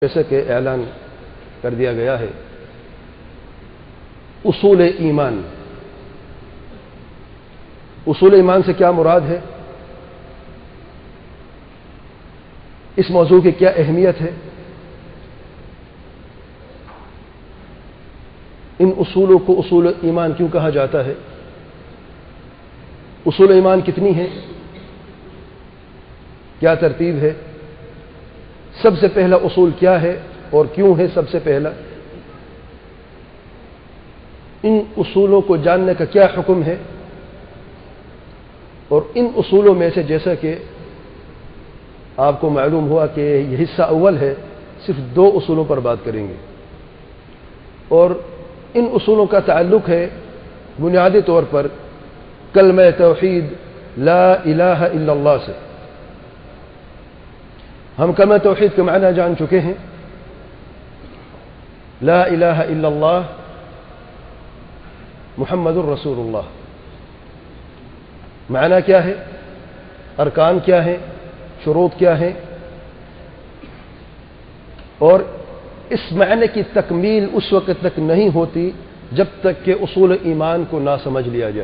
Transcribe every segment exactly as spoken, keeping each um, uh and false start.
جیسا کہ اعلان کر دیا گیا ہے، اصول ایمان اصول ایمان سے کیا مراد ہے، اس موضوع کی کیا اہمیت ہے، ان اصولوں کو اصول ایمان کیوں کہا جاتا ہے، اصول ایمان کتنی ہے، کیا ترتیب ہے، سب سے پہلا اصول کیا ہے اور کیوں ہے سب سے پہلا، ان اصولوں کو جاننے کا کیا حکم ہے، اور ان اصولوں میں سے جیسا کہ آپ کو معلوم ہوا کہ یہ حصہ اول ہے، صرف دو اصولوں پر بات کریں گے، اور ان اصولوں کا تعلق ہے بنیادی طور پر کلمہ توحید لا الہ الا اللہ سے۔ ہم کلمہ توحید کے معنی جان چکے ہیں، لا الہ الا اللہ محمد الرسول اللہ، معنی کیا ہے، ارکان کیا ہیں، شروط کیا ہیں، اور اس معنی کی تکمیل اس وقت تک نہیں ہوتی جب تک کہ اصول ایمان کو نہ سمجھ لیا جائے۔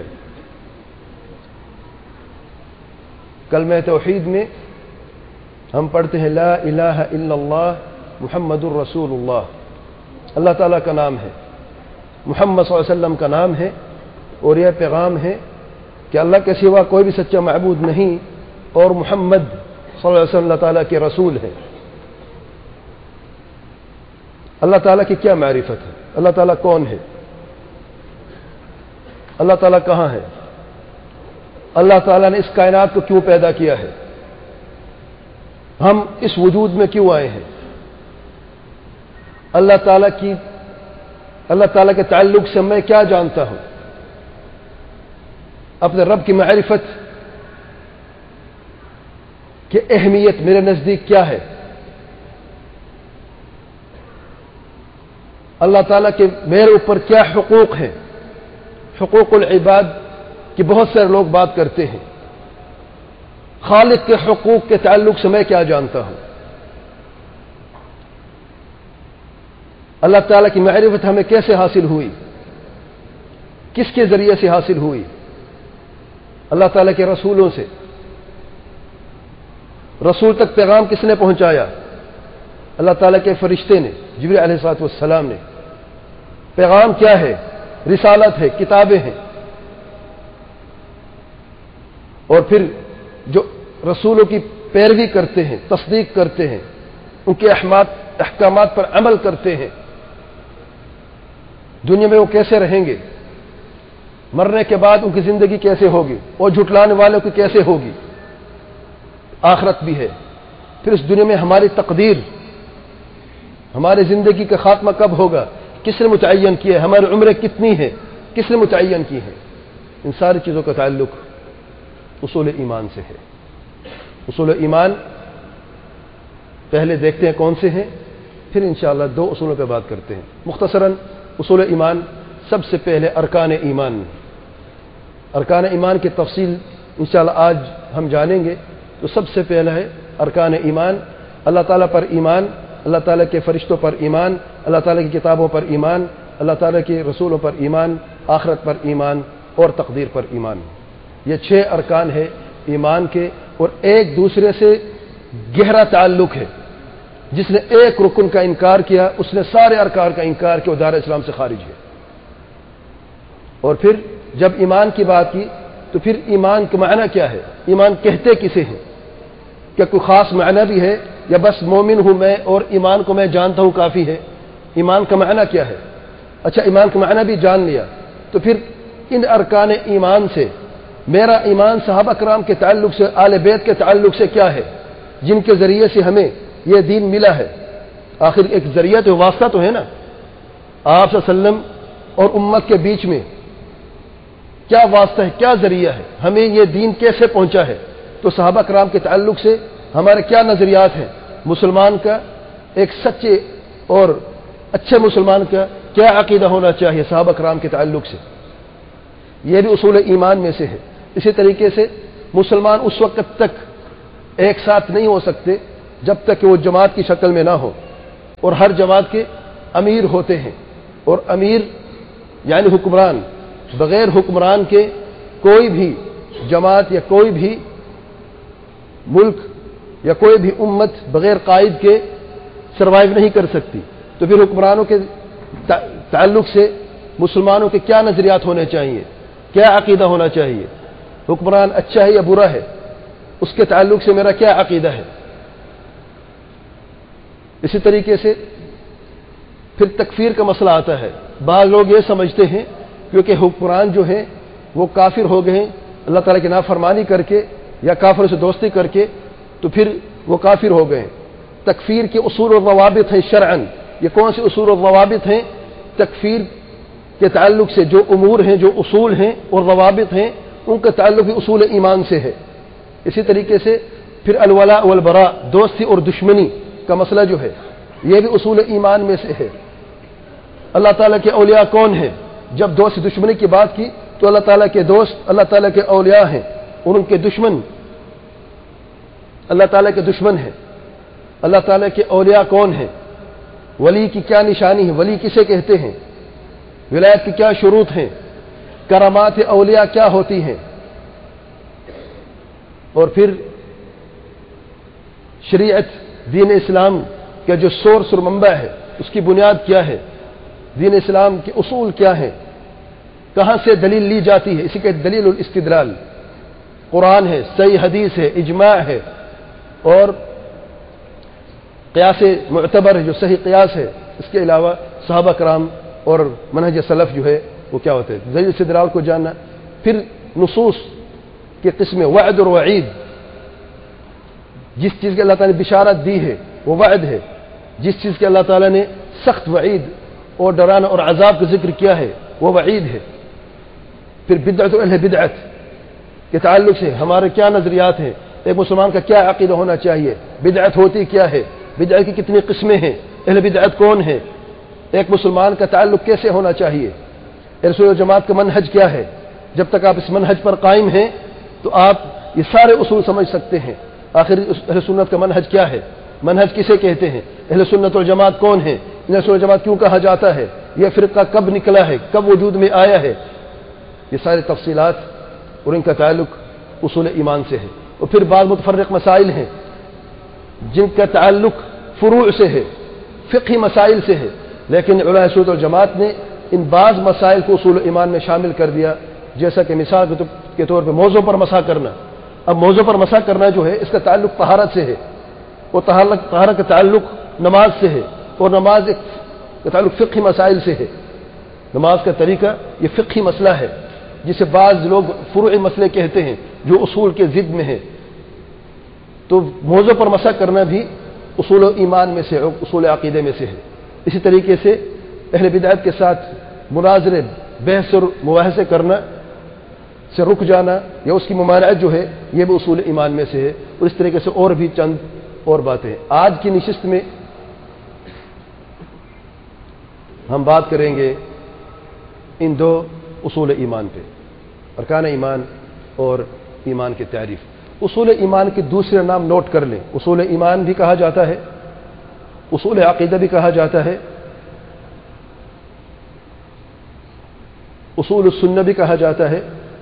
کلمہ توحید میں ہم پڑھتے ہیں لا الہ الا اللہ محمد الرسول اللہ، اللہ تعالیٰ کا نام ہے، محمد صلی اللہ علیہ وسلم کا نام ہے، اور یہ پیغام ہے کہ اللہ کے سوا کوئی بھی سچا معبود نہیں، اور محمد صلی اللہ علیہ وسلم اللہ تعالیٰ کے رسول ہے۔ اللہ تعالیٰ کی کیا معرفت ہے، اللہ تعالیٰ کون ہے، اللہ تعالیٰ کہاں ہے، اللہ تعالیٰ نے اس کائنات کو کیوں پیدا کیا ہے، ہم اس وجود میں کیوں آئے ہیں، اللہ تعالیٰ کی اللہ تعالیٰ کے تعلق سے میں کیا جانتا ہوں، اپنے رب کی معرفت کی اہمیت میرے نزدیک کیا ہے، اللہ تعالیٰ کے میرے اوپر کیا حقوق ہیں، حقوق العباد کی بہت سارے لوگ بات کرتے ہیں، خالق کے حقوق کے تعلق سے میں کیا جانتا ہوں، اللہ تعالیٰ کی معرفت ہمیں کیسے حاصل ہوئی، کس کے ذریعے سے حاصل ہوئی، اللہ تعالیٰ کے رسولوں سے، رسول تک پیغام کس نے پہنچایا، اللہ تعالیٰ کے فرشتے نے، جبریل علیہ الصلوۃ والسلام نے۔ پیغام کیا ہے، رسالت ہے، کتابیں ہیں، اور پھر جو رسولوں کی پیروی کرتے ہیں، تصدیق کرتے ہیں، ان کے احکامات پر عمل کرتے ہیں، دنیا میں وہ کیسے رہیں گے، مرنے کے بعد ان کی زندگی کیسے ہوگی، اور جھٹلانے والوں کی کیسے ہوگی، آخرت بھی ہے، پھر اس دنیا میں ہماری تقدیر، ہماری زندگی کا خاتمہ کب ہوگا، کس نے متعین کیا ہے، ہماری عمریں کتنی ہیں، کس نے متعین کی ہے، ان ساری چیزوں کا تعلق اصول ایمان سے ہے۔ اصول ایمان پہلے دیکھتے ہیں کون سے ہیں، پھر انشاءاللہ دو اصولوں پہ بات کرتے ہیں مختصراً۔ اصول ایمان سب سے پہلے ارکان ایمان، ارکان ایمان کی تفصیل انشاءاللہ آج ہم جانیں گے۔ تو سب سے پہلا ہے ارکان ایمان، اللہ تعالیٰ پر ایمان، اللہ تعالیٰ کے فرشتوں پر ایمان، اللہ تعالیٰ کی کتابوں پر ایمان، اللہ تعالیٰ کے رسولوں پر ایمان، آخرت پر ایمان، اور تقدیر پر ایمان۔ یہ چھ ارکان ہے ایمان کے، اور ایک دوسرے سے گہرا تعلق ہے۔ جس نے ایک رکن کا انکار کیا اس نے سارے ارکان کا انکار کیا، وہ دار اسلام سے خارج ہے۔ اور پھر جب ایمان کی بات کی تو پھر ایمان کا معنی کیا ہے، ایمان کہتے کسے ہیں، کیا کوئی خاص معنی بھی ہے، یا بس مومن ہوں میں اور ایمان کو میں جانتا ہوں کافی ہے، ایمان کا معنی کیا ہے۔ اچھا، ایمان کا معنی بھی جان لیا تو پھر ان ارکان ایمان سے میرا ایمان صحابہ کرام کے تعلق سے، آل بیت کے تعلق سے کیا ہے، جن کے ذریعے سے ہمیں یہ دین ملا ہے۔ آخر ایک ذریعہ تو واسطہ تو ہے نا، آپ صلی اللہ علیہ وسلم اور امت کے بیچ میں کیا واسطہ ہے، کیا ذریعہ ہے، ہمیں یہ دین کیسے پہنچا ہے۔ تو صحابہ کرام کے تعلق سے ہمارے کیا نظریات ہیں، مسلمان کا، ایک سچے اور اچھے مسلمان کا کیا عقیدہ ہونا چاہیے صحابہ کرام کے تعلق سے، یہ بھی اصول ایمان میں سے ہے۔ اسی طریقے سے مسلمان اس وقت تک ایک ساتھ نہیں ہو سکتے جب تک کہ وہ جماعت کی شکل میں نہ ہو۔ اور ہر جماعت کے امیر ہوتے ہیں، اور امیر یعنی حکمران، بغیر حکمران کے کوئی بھی جماعت یا کوئی بھی ملک یا کوئی بھی امت بغیر قائد کے سروائیو نہیں کر سکتی۔ تو پھر حکمرانوں کے تعلق سے مسلمانوں کے کیا نظریات ہونے چاہیے، کیا عقیدہ ہونا چاہیے، حکمران اچھا ہے یا برا ہے، اس کے تعلق سے میرا کیا عقیدہ ہے۔ اسی طریقے سے پھر تکفیر کا مسئلہ آتا ہے۔ بعض لوگ یہ سمجھتے ہیں کیونکہ حکمران جو ہیں وہ کافر ہو گئے ہیں اللہ تعالیٰ کی نافرمانی کر کے یا کافروں سے دوستی کر کے، تو پھر وہ کافر ہو گئے ہیں۔ تکفیر کے اصول و ضوابط ہیں شرعاً، یہ کون سے اصول و ضوابط ہیں؟ تکفیر کے تعلق سے جو امور ہیں، جو اصول ہیں اور ضوابط ہیں، ان کا تعلق بھی اصول ایمان سے ہے۔ اسی طریقے سے پھر الولاء والبراء، دوستی اور دشمنی کا مسئلہ جو ہے یہ بھی اصول ایمان میں سے ہے۔ اللہ تعالیٰ کے اولیاء کون ہیں؟ جب دوست دشمنی کی بات کی تو اللہ تعالیٰ کے دوست اللہ تعالیٰ کے اولیاء ہیں، اور ان کے دشمن اللہ تعالیٰ کے دشمن ہیں۔ اللہ تعالیٰ کے اولیاء کون ہیں؟ ولی کی کیا نشانی ہے؟ ولی کسے کہتے ہیں؟ ولایت کی کیا شروط ہیں؟ کرامات اولیاء کیا ہوتی ہیں؟ اور پھر شریعت دین اسلام کا جو سورس اور منبع ہے اس کی بنیاد کیا ہے؟ دین اسلام کے اصول کیا ہیں؟ کہاں سے دلیل لی جاتی ہے؟ اسی کے دلیل الاستدلال قرآن ہے، صحیح حدیث ہے، اجماع ہے، اور قیاس معتبر ہے جو صحیح قیاس ہے۔ اس کے علاوہ صحابہ کرام اور منہج سلف جو ہے وہ کیا ہوتے ہیں؟ دلیل استدلال کو جاننا۔ پھر نصوص کے قسم وعد اور وعید، جس چیز کے اللہ تعالیٰ نے بشارت دی ہے وہ وعد ہے، جس چیز کے اللہ تعالیٰ نے سخت وعید اور ڈرانا اور عذاب کا ذکر کیا ہے وہ وعید ہے۔ پھر بدعت و اہل بدعت کے تعلق سے ہمارے کیا نظریات ہیں، ایک مسلمان کا کیا عقیدہ ہونا چاہیے، بدعت ہوتی کیا ہے، بدعت کی کتنی قسمیں ہیں، اہل بدعت کون ہے، ایک مسلمان کا تعلق کیسے ہونا چاہیے، رسول جماعت کا منہج کیا ہے۔ جب تک آپ اس منہج پر قائم ہیں تو آپ یہ سارے اصول سمجھ سکتے ہیں۔ آخر اہل سنت کا منہج کیا ہے، منہج کسے کہتے ہیں، اہل سنت والجماعت کون ہے، اہل سنت والجماعت کیوں کہا جاتا ہے، یہ فرقہ کب نکلا ہے، کب وجود میں آیا ہے، یہ ساری تفصیلات اور ان کا تعلق اصول ایمان سے ہے۔ اور پھر بعض متفرق مسائل ہیں جن کا تعلق فروع سے ہے، فقہی مسائل سے ہے، لیکن علماء سنت والجماعت نے ان بعض مسائل کو اصول ایمان میں شامل کر دیا، جیسا کہ مثال کے طور پہ موضوع پر مسح کرنا۔ اب موضوع پر مسح کرنا جو ہے اس کا تعلق طہارت سے ہے، اور طہارت کا تعلق نماز سے ہے، اور نماز کا تعلق فقہی مسائل سے ہے۔ نماز کا طریقہ یہ فقہی مسئلہ ہے جسے بعض لوگ فروعی مسئلے کہتے ہیں جو اصول کے ضد میں ہے۔ تو موضوع پر مسح کرنا بھی اصول ایمان میں سے، اصول عقیدے میں سے ہے۔ اسی طریقے سے اہل بدعت کے ساتھ مناظرے، بحث اور مباحثے کرنا سے رک جانا یا اس کی ممانعت جو ہے یہ بھی اصول ایمان میں سے ہے۔ اور اس طریقے سے اور بھی چند اور باتیں ہیں۔ آج کی نشست میں ہم بات کریں گے ان دو اصول ایمان پہ، ارکان ایمان اور ایمان کی تعریف۔ اصول ایمان کے دوسرے نام نوٹ کر لیں، اصول ایمان بھی کہا جاتا ہے، اصول عقیدہ بھی کہا جاتا ہے، اصول السنہ بھی کہا جاتا ہے،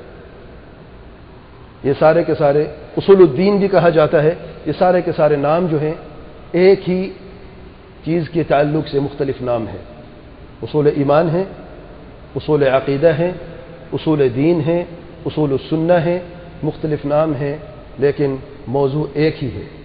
یہ سارے کے سارے اصول الدین بھی کہا جاتا ہے۔ یہ سارے کے سارے نام جو ہیں ایک ہی چیز کے تعلق سے مختلف نام ہیں۔ اصول ایمان ہیں، اصول عقیدہ ہیں، اصول دین ہیں، اصول السنہ ہیں، مختلف نام ہیں لیکن موضوع ایک ہی ہے۔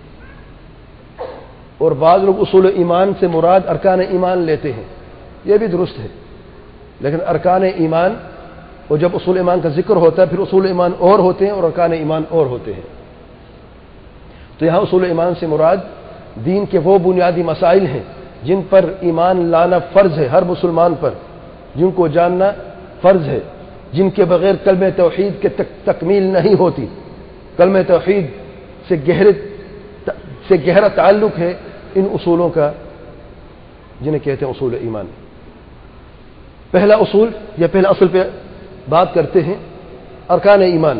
اور بعض لوگ اصول ایمان سے مراد ارکان ایمان لیتے ہیں، یہ بھی درست ہے، لیکن ارکان ایمان، اور جب اصول ایمان کا ذکر ہوتا ہے پھر اصول ایمان اور ہوتے ہیں اور ارکان ایمان اور ہوتے ہیں۔ تو یہاں اصول ایمان سے مراد دین کے وہ بنیادی مسائل ہیں جن پر ایمان لانا فرض ہے ہر مسلمان پر، جن کو جاننا فرض ہے، جن کے بغیر کلمہ توحید کے تک تکمیل نہیں ہوتی۔ کلمہ توحید سے گہرے سے گہرا تعلق ہے ان اصولوں کا جنہیں کہتے ہیں اصول ایمان۔ پہلا اصول یا پہلا اصل پہ بات کرتے ہیں، ارکان ایمان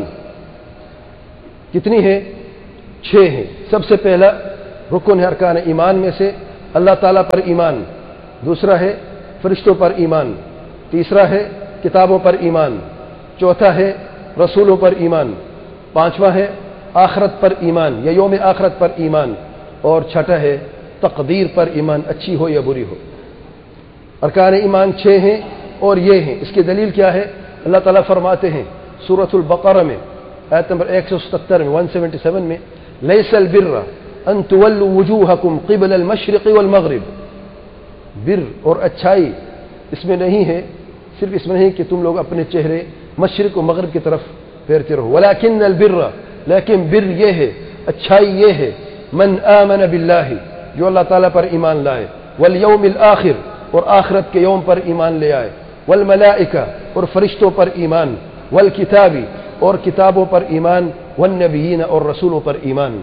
کتنی ہے؟ چھ ہیں۔ سب سے پہلا رکن ہے ارکان ایمان میں سے اللہ ताला पर ईमान, दूसरा है फरिश्तों पर ईमान, तीसरा है किताबों पर ईमान, चौथा है रसूलों पर ईमान, पांचवा है आखरत पर ईमान या योम आखरत पर ईमान, और छठा है तकदीर पर ईमान, अच्छी हो या बुरी हो। अरकान ईमान छः हैं और ये हैं। इसकी दलील क्या है? अल्लाह ताला फरमाते हैं सूरतुल बकरा में आयत नंबर एक सौ सतहत्तर में एक सौ सतहत्तर में, लैसल बिर्रा अन तुवल्लु वुजूहकुम क़िबल अल मशरिक़ वल मग़रिब। बिर और अच्छाई इसमें नहीं है, सिर्फ इसमें नहीं कि तुम लोग अपने चेहरे मशरिक़ और मग़रिब की तरफ फेरते रहो, वलाकिन अल बिर्रा, लेकिन बिर ये है, अच्छाई ये है, मन आमन बिल्लाहि, जो अल्लाह ताला पर ईमान लाए, वल यौमिल आखिर, और आखिरत के यौम पर ईमान ले आए, वल मलाइका, और फरिश्तों पर ईमान, वल किताबी, और किताबों पर ईमान, वन नबीयीन, और रसूलों पर ईमान।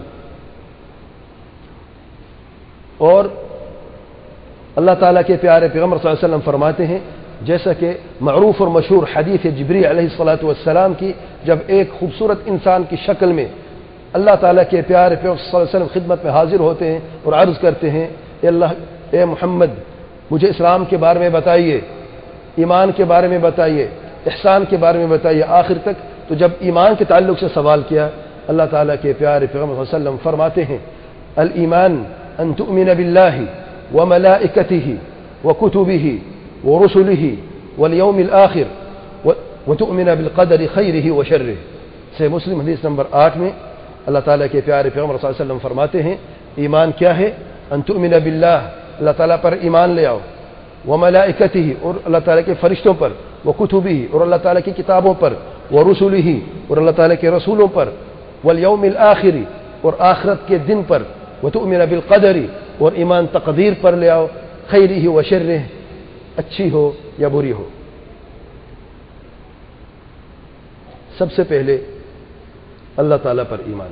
और अल्लाह ताला के प्यारे पैगम्बर सल्लल्लाहु अलैहि वसल्लम फरमाते हैं, जैसा कि मअरूफ और मशहूर हदीस जिब्रील अलैहिस्सलातु वस्सलाम की, जब एक खूबसूरत इंसान की शक्ल में अल्लाह ताला के प्यारे पैगम्बर सल्लल्लाहु अलैहि वसल्लम खिदमत में हाजिर होते हैं और अर्ज करते हैं, ए अल्लाह, ए मोहम्मद, मुझे इस्लाम के बारे में बताइए, ईमान के बारे में बताइए, इहसान के बारे में बताइए, आखिर तक। तो जब ईमान के ताल्लुक से सवाल किया, अल्लाह ताला के प्यारे पैगम्बर सल्लल्लाहु अलैहि वसल्लम फरमाते हैं, अल ईमान अन तुमिन बिल्लाहि व मलाइकतिहि व कुतुबिहि व रुसुलिहि वल यौमिल आखिर व तुमिन बिल क़दरि खैरिहि व शर्रिहि। सहीह मुस्लिम हदीस नंबर आठ में अल्लाह ताला के प्यारे पैगम्बर सल्लल्लाहु अलैहि वसल्लम फरमाते हैं, ईमान क्या है? अन तुमिन बिल्लाह, अल्लाह ताला पर ईमान ले आओ, व मलाइकतिहि, और अल्लाह ताला के फरिश्तों पर, व कुतुबिहि, और अल्लाह ताला की किताबों पर, व रुसुलिहि, और अल्लाह ताला के रसूलों पर, वल यौमिल आखिरी, और आखिरत के दिन पर, व तुमिन बिल क़दरि, और ईमान तकदीर पर ले आओ, खैरिहि व शर्रिहि, अच्छी हो या बुरी हो। सबसे पहले अल्लाह ताला पर ईमान।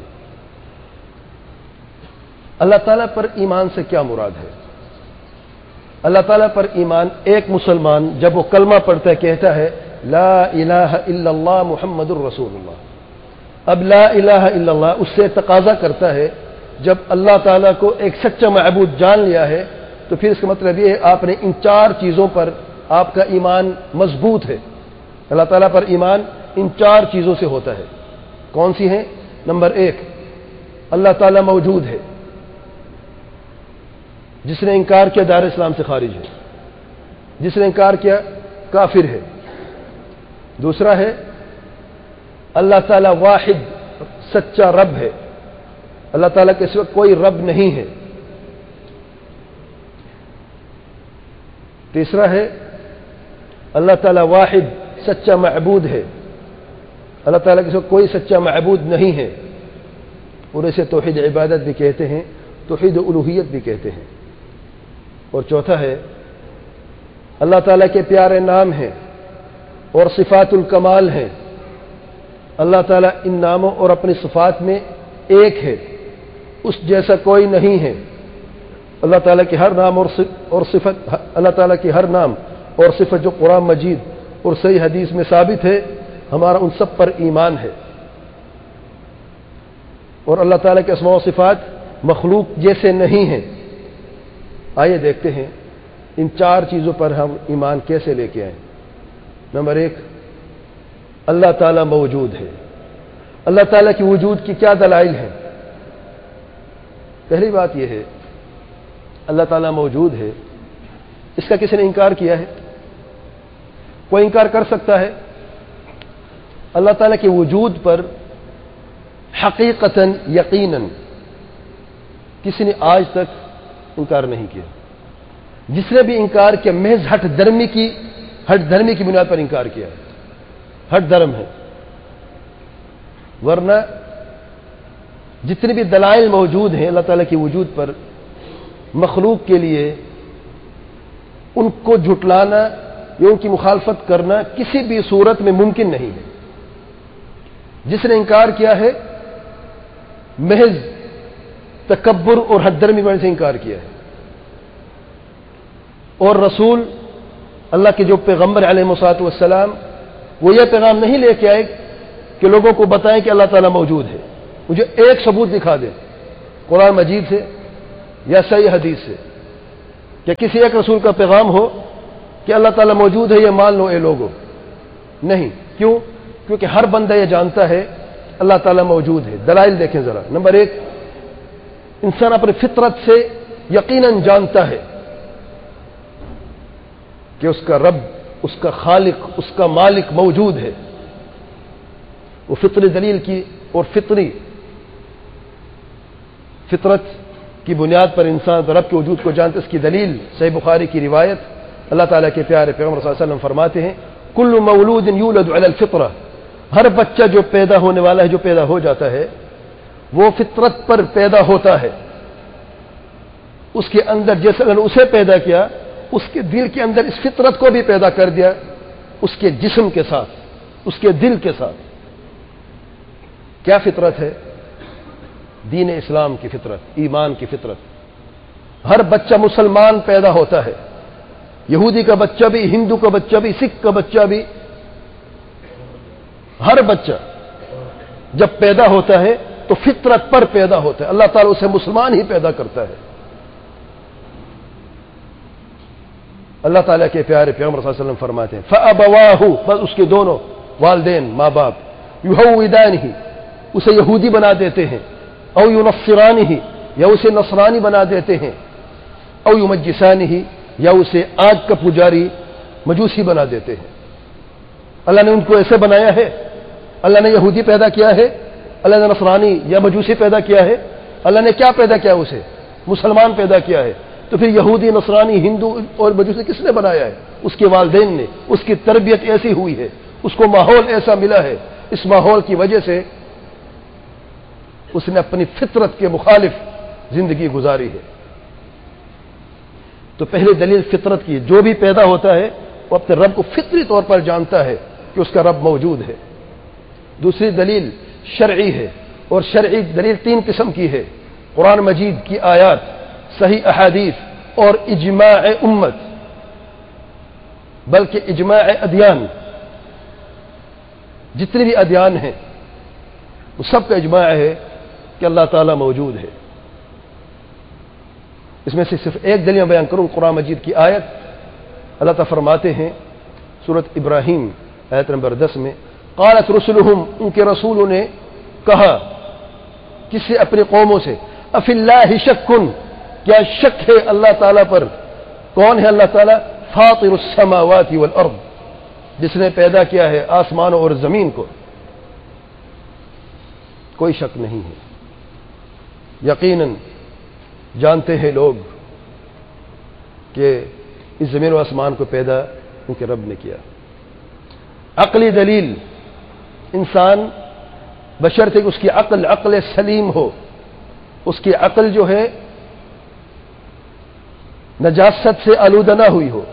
अल्लाह ताला पर ईमान से क्या मुराद है? अल्लाह ताला पर ईमान, एक मुसलमान जब वो कलमा पढ़ता है, कहता है ला इलाहा इल्लल्लाह मुहम्मदुर रसूलुल्लाह, अब ला इलाहा इल्लल्लाह उससे तकाजा करता है, जब अल्लाह ताला को एक सच्चा महबूद जान लिया है, तो फिर इसका मतलब ये है आपने इन चार चीज़ों पर आपका ईमान मजबूत है। अल्लाह ताला पर ईमान इन चार चीज़ों से होता है। कौन सी हैं? नंबर एक, अल्लाह ताला मौजूद है, जिसने इनकार किया दार इस्लाम से खारिज है, जिसने इनकार किया काफिर है। दूसरा है अल्लाह ताला वाहिद, सच्चा रब है, अल्लाह ताला के सिवा कोई रब नहीं है। तीसरा है अल्लाह ताला वाहिद, सच्चा महबूद है, अल्लाह ताला के सिवा कोई सच्चा महबूद नहीं है, और इसे तौहीद इबादत भी कहते हैं, तौहीद उलूहियत भी कहते हैं। और चौथा है अल्लाह ताला के प्यारे नाम हैं और सिफातुल कमाल हैं, अल्लाह ताला इन नामों और अपनी सिफात में एक है, उस जैसा कोई नहीं है। अल्लाह ताला के हर नाम और और सिफत, अल्लाह ताला की हर नाम और सिफत जो कुरान मजीद और सही हदीस में साबित है, हमारा उन सब पर ईमान है। और अल्लाह ताला के अस्मा व सिफात मखलूक जैसे नहीं हैं। आइए देखते हैं इन चार चीज़ों पर हम ईमान कैसे लेके आए। नंबर एक, अल्लाह ताला मौजूद है। अल्लाह ताला की वजूद की क्या दलाइल है? पहली बात यह है अल्लाह ताला मौजूद है, इसका किसी ने इनकार किया है? कोई इनकार कर सकता है? अल्लाह ताला के वजूद पर हकीकतन यकीनन किसी ने आज तक इनकार नहीं किया। जिसने भी इनकार किया महज हट धर्मी की हट धर्मी की बुनियाद पर इनकार किया, हट धर्म है। वरना जितने भी दलाइल मौजूद हैं अल्लाह ताला के वजूद पर, मखलूक के लिए उनको झुटलाना या उनकी मुखालफत करना किसी भी सूरत में मुमकिन नहीं है। जिसने इनकार किया है महज तकब्बुर और हदधर्मी वजह से इनकार किया है। और रसूल अल्लाह के जो पैगंबर अलैहिस्सलातु वस्सलाम, वो ये पैगाम नहीं लेके आए कि लोगों को बताएं कि अल्लाह ताला मौजूद है। मुझे एक सबूत दिखा दें कुरान मजीद से या सही हदीस से کہ کسی ایک رسول کا پیغام ہو کہ اللہ تعالیٰ موجود ہے، یہ مان لو اے لوگو؟ نہیں. کیوں؟ کیونکہ ہر بندہ یہ جانتا ہے اللہ تعالیٰ موجود ہے. دلائل دیکھیں ذرا. نمبر ایک، انسان اپنی فطرت سے یقیناً جانتا ہے کہ اس کا رب، اس کا خالق، اس کا مالک موجود ہے. وہ فطری دلیل کی اور فطری فطرت کی بنیاد پر انسان رب کے وجود کو جانتا ہے. اس کی دلیل صحیح بخاری کی روایت، اللہ تعالیٰ کے پیارے پیغمبر صلی اللہ علیہ وسلم فرماتے ہیں کل مولود یولد علی الفطرہ، ہر بچہ جو پیدا ہونے والا ہے، جو پیدا ہو جاتا ہے، وہ فطرت پر پیدا ہوتا ہے. اس کے اندر جیسے اگر اسے پیدا کیا، اس کے دل کے اندر اس فطرت کو بھی پیدا کر دیا، اس کے جسم کے ساتھ، اس کے دل کے ساتھ. کیا فطرت ہے؟ دین اسلام کی فطرت، ایمان کی فطرت. ہر بچہ مسلمان پیدا ہوتا ہے، یہودی کا بچہ بھی، ہندو کا بچہ بھی، سکھ کا بچہ بھی. ہر بچہ جب پیدا ہوتا ہے تو فطرت پر پیدا ہوتا ہے. اللہ تعالیٰ اسے مسلمان ہی پیدا کرتا ہے. اللہ تعالیٰ کے پیارے پیغمبر صلی اللہ علیہ وسلم فرماتے ہیں فَأَبَوَاهُ، بس اس کے دونوں والدین، ماں باپ، يُهَوِّدَانِهِ، اسے یہودی بنا دیتے ہیں، او يُنَصِّرَانِهِ، یا اسے نصرانی بنا دیتے ہیں، او يُمَجِّسَانِهِ، یا اسے آگ کا پجاری، مجوسی بنا دیتے ہیں. اللہ نے ان کو ایسے بنایا ہے؟ اللہ نے یہودی پیدا کیا ہے؟ اللہ نے نصرانی یا مجوسی پیدا کیا ہے؟ اللہ نے کیا پیدا کیا؟ اسے مسلمان پیدا کیا ہے. تو پھر یہودی، نصرانی، ہندو اور مجوسی کس نے بنایا ہے؟ اس کے والدین نے. اس کی تربیت ایسی ہوئی ہے، اس کو ماحول ایسا ملا ہے، اس ماحول کی وجہ سے اس نے اپنی فطرت کے مخالف زندگی گزاری ہے. تو پہلی دلیل فطرت کی، جو بھی پیدا ہوتا ہے وہ اپنے رب کو فطری طور پر جانتا ہے کہ اس کا رب موجود ہے. دوسری دلیل شرعی ہے، اور شرعی دلیل تین قسم کی ہے: قرآن مجید کی آیات، صحیح احادیث، اور اجماع امت، بلکہ اجماع ادیان. جتنے بھی ادیان ہیں وہ سب کا اجماع ہے کہ اللہ تعالیٰ موجود ہے. اس میں سے صرف ایک دلیل بیان کروں، قرآن مجید کی آیت. اللہ تعالیٰ فرماتے ہیں سورۃ ابراہیم آیت نمبر دس میں قالت رسلہم، ان کے رسولوں نے کہا، کس سے؟ اپنی قوموں سے، افی اللہ شک، کیا شک ہے اللہ تعالیٰ پر؟ کون ہے اللہ تعالیٰ؟ فاطر السماوات والارض، جس نے پیدا کیا ہے آسمانوں اور زمین کو. کوئی شک نہیں ہے. یقیناً جانتے ہیں لوگ کہ اس زمین و آسمان کو پیدا ان کے رب نے کیا. عقلی دلیل، انسان بشرطے کہ اس کی عقل عقل سلیم ہو، اس کی عقل جو ہے نجاست سے آلودہ نہ ہوئی ہو.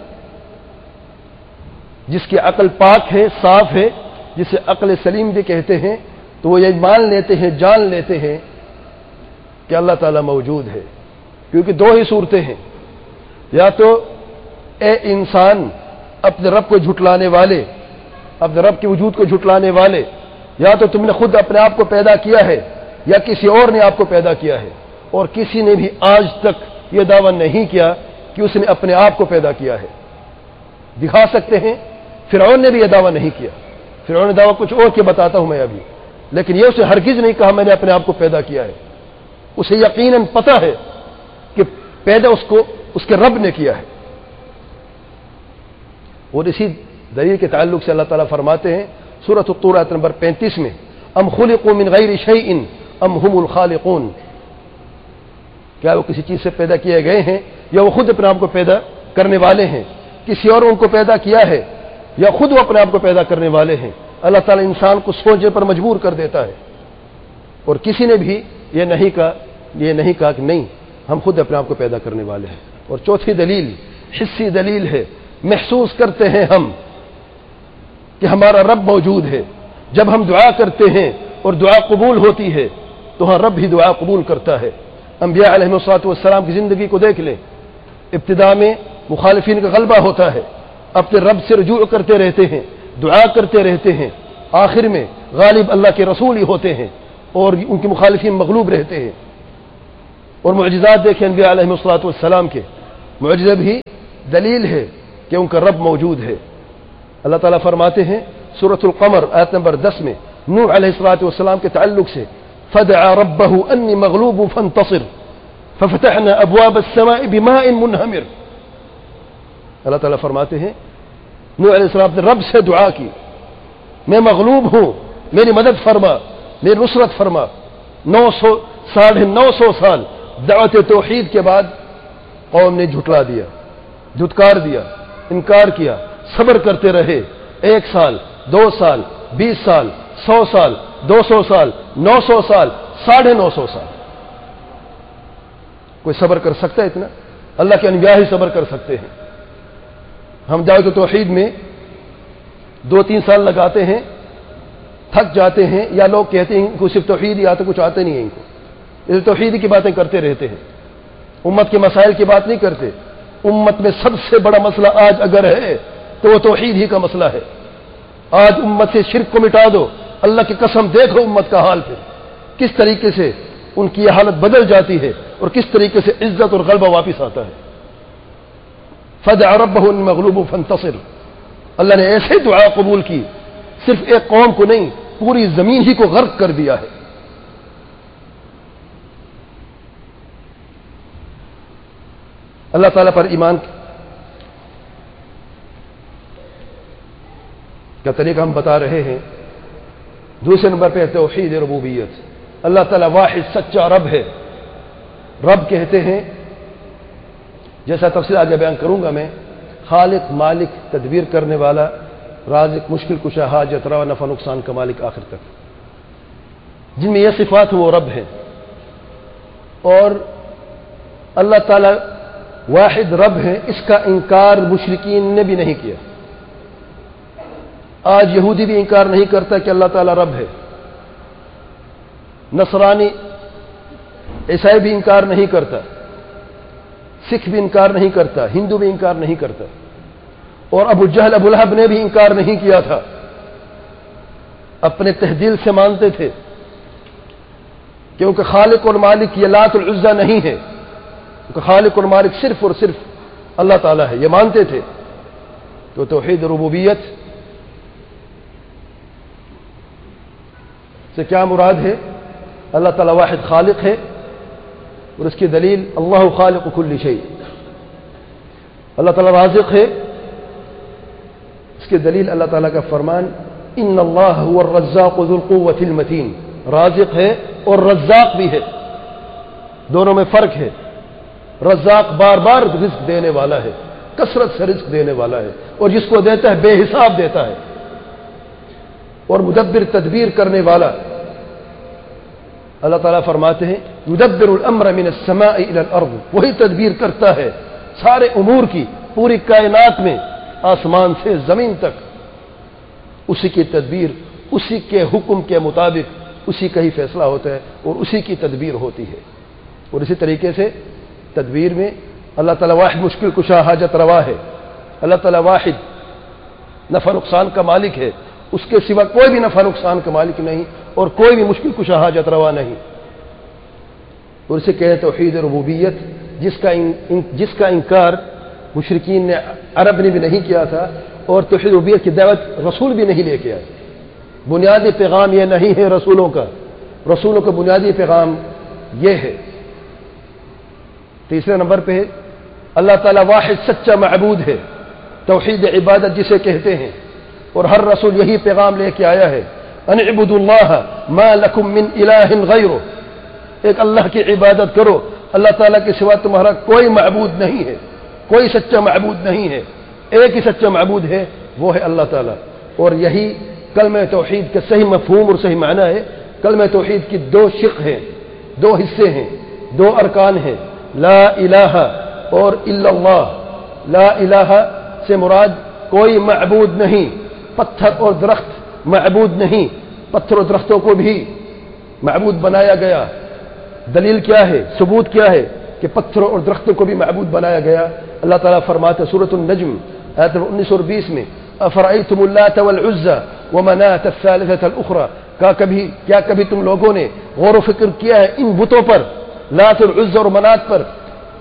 جس کی عقل پاک ہے، صاف ہے، جسے عقل سلیم بھی کہتے ہیں، تو وہ یہ مان لیتے ہیں، جان لیتے ہیں کہ اللہ تعالیٰ موجود ہے. کیونکہ دو ہی صورتیں ہیں، یا تو اے انسان اپنے رب کو جھٹلانے والے، اپنے رب کے وجود کو جھٹلانے والے، یا تو تم نے خود اپنے آپ کو پیدا کیا ہے یا کسی اور نے آپ کو پیدا کیا ہے. اور کسی نے بھی آج تک یہ دعویٰ نہیں کیا کہ اس نے اپنے آپ کو پیدا کیا ہے. دکھا سکتے ہیں، فرعون نے بھی یہ دعویٰ نہیں کیا. فرعون نے دعویٰ کچھ اور کے بتاتا ہوں میں ابھی، لیکن یہ اسے ہرگز نہیں کہا میں نے اپنے آپ کو پیدا کیا ہے. اسے یقیناً پتہ ہے کہ پیدا اس کو اس کے رب نے کیا ہے. اور اسی دلیل کے تعلق سے اللہ تعالیٰ فرماتے ہیں سورۃ الطور آیت نمبر پینتیس میں ام خلقوا من غیر شیء ام هم الخالقون، کیا وہ کسی چیز سے پیدا کیے گئے ہیں یا وہ خود اپنے آپ کو پیدا کرنے والے ہیں؟ کسی اور ان کو پیدا کیا ہے یا خود وہ اپنے آپ کو پیدا کرنے والے ہیں؟ اللہ تعالیٰ انسان کو سوچنے پر مجبور کر دیتا ہے. اور کسی نے بھی یہ نہیں کہا یہ نہیں کہا کہ نہیں ہم خود اپنے آپ کو پیدا کرنے والے ہیں. اور چوتھی دلیل حسی دلیل ہے. محسوس کرتے ہیں ہم کہ ہمارا رب موجود ہے. جب ہم دعا کرتے ہیں اور دعا قبول ہوتی ہے تو ہاں رب ہی دعا قبول کرتا ہے. انبیاء علیہ الصلوۃ والسلام کی زندگی کو دیکھ لیں. ابتدا میں مخالفین کا غلبہ ہوتا ہے، اپنے رب سے رجوع کرتے رہتے ہیں، دعا کرتے رہتے ہیں، آخر میں غالب اللہ کے رسول ہی ہوتے ہیں اور ان کے مخالفین مغلوب رہتے ہیں. اور معجزات دیکھیں انبیاء علیہ الصلوۃ والسلام کے. معجزہ بھی دلیل ہے کہ ان کا رب موجود ہے۔ اللہ تعالیٰ فرماتے ہیں سورۃ القمر آیت نمبر دس میں نوح علیہ الصلوۃ والسلام کے تعلق سے فدعا ربہ انی مغلوب فانتصر ففتحنا ابواب السماء بماء منہمر۔ اللہ تعالیٰ فرماتے ہیں نوح علیہ السلام نے رب سے دعا کی، میں مغلوب ہوں، میری مدد فرما، میری نصرت فرما۔ نو سو ساڑھے نو سو سال دعوت توحید کے بعد قوم نے جھٹلا دیا، دھتکار دیا، انکار کیا، صبر کرتے رہے۔ ایک سال، دو سال، بیس سال، سو سال، دو سو سال، نو سو سال، ساڑھے نو سو سال۔ کوئی صبر کر سکتا ہے اتنا؟ اللہ کے انبیاء ہی صبر کر سکتے ہیں۔ ہم دعوت توحید میں دو تین سال لگاتے ہیں، تھک جاتے ہیں، یا لوگ کہتے ہیں ان کو صرف توحید ہی آتا، کچھ آتے نہیں ہے ان کو، اس توحید کی باتیں کرتے رہتے ہیں، امت کے مسائل کی بات نہیں کرتے۔ امت میں سب سے بڑا مسئلہ آج اگر ہے تو وہ توحید ہی کا مسئلہ ہے۔ آج امت سے شرک کو مٹا دو، اللہ کی قسم دیکھو امت کا حال پھر کس طریقے سے ان کی حالت بدل جاتی ہے اور کس طریقے سے عزت اور غلبہ واپس آتا ہے۔ فدعا ربہ انی مغلوب فانتصر، اللہ نے ایسے دعا قبول کی، صرف ایک قوم کو نہیں پوری زمین ہی کو غرق کر دیا ہے۔ اللہ تعالیٰ پر ایمان کا طریقہ ہم بتا رہے ہیں۔ دوسرے نمبر پہ توحید ربوبیت، اللہ تعالیٰ واحد سچا رب ہے۔ رب کہتے ہیں، جیسا تفصیل آگے بیان کروں گا میں، خالق، مالک، تدبیر کرنے والا، رازق، مشکل کشا، حاجت روا، نفع نقصان کا مالک، آخر تک جن میں یہ صفات وہ رب ہے۔ اور اللہ تعالیٰ واحد رب ہے، اس کا انکار مشرکین نے بھی نہیں کیا۔ آج یہودی بھی انکار نہیں کرتا کہ اللہ تعالیٰ رب ہے، نصرانی عیسائی بھی انکار نہیں کرتا، سکھ بھی انکار نہیں کرتا، ہندو بھی انکار نہیں کرتا، اور ابو جہل ابو لہب نے بھی انکار نہیں کیا تھا، اپنے تہ دل سے مانتے تھے کیونکہ خالق اور مالک یہ لات العزہ نہیں ہے، کیونکہ خالق اور مالک صرف اور صرف اللہ تعالیٰ ہے، یہ مانتے تھے۔ تو توحید ربوبیت سے کیا مراد ہے؟ اللہ تعالیٰ واحد خالق ہے، اور اس کی دلیل اللہ خالق کل شیء۔ اللہ تعالیٰ رازق ہے، اس کی دلیل اللہ تعالیٰ کا فرمان ان اللہ هو الرزاق ذو القوة المتین، رازق ہے اور رزاق بھی ہے، دونوں میں فرق ہے۔ رزاق بار بار رزق دینے والا ہے، کثرت سے رزق دینے والا ہے، اور جس کو دیتا ہے بے حساب دیتا ہے۔ اور مدبر، تدبیر کرنے والا، اللہ تعالیٰ فرماتے ہیں یدبر الامر من السماء الى الارض، وہی تدبیر کرتا ہے سارے امور کی، پوری کائنات میں آسمان سے زمین تک اسی کی تدبیر، اسی کے حکم کے مطابق اسی کا ہی فیصلہ ہوتا ہے اور اسی کی تدبیر ہوتی ہے۔ اور اسی طریقے سے تدبیر میں اللہ تعالیٰ واحد مشکل کشا، حاجت روا ہے، اللہ تعالیٰ واحد نفع نقصان کا مالک ہے، اس کے سوا کوئی بھی نفع نقصان کا مالک نہیں اور کوئی بھی مشکل کشا، حاجت روا نہیں۔ اور اسے کہتے توحید ربوبیت، جس کا ان جس کا انکار مشرکین نے، عرب نے بھی نہیں کیا تھا، اور توحید ربوبیت کی دعوت رسول بھی نہیں لے کے آئے۔ بنیادی پیغام یہ نہیں ہے رسولوں کا، رسولوں کا بنیادی پیغام یہ ہے۔ تیسرے نمبر پہ اللہ تعالیٰ واحد سچا معبود ہے، توحید عبادت جسے کہتے ہیں، اور ہر رسول یہی پیغام لے کے آیا ہے، ان اعبدوا اللہ ما لکم من الہ غیرہ، ایک اللہ کی عبادت کرو، اللہ تعالیٰ کے سوا تمہارا کوئی معبود نہیں ہے، کوئی سچا معبود نہیں ہے، ایک ہی سچا معبود ہے، وہ ہے اللہ تعالیٰ۔ اور یہی کلمہ توحید کا صحیح مفہوم اور صحیح معنی ہے۔ کلمہ توحید کی دو شق ہیں، دو حصے ہیں، دو ارکان ہیں، لا الہ اور الا اللہ۔ لا الہ سے مراد کوئی معبود نہیں، پتھر اور درخت معبود نہیں، پتھر اور درختوں کو بھی معبود بنایا گیا۔ دلیل کیا ہے، ثبوت کیا ہے کہ پتھروں اور درختوں کو بھی معبود بنایا گیا؟ اللہ تعالیٰ فرماتے سورۃ النجم آیت انیس اور بیس میں افرأیتم اللات والعزى ومناة الثالثة الاخرى، کہا کبھی کیا کبھی تم لوگوں نے غور و فکر کیا ہے ان بتوں پر، لات اور عزى اور منات پر؟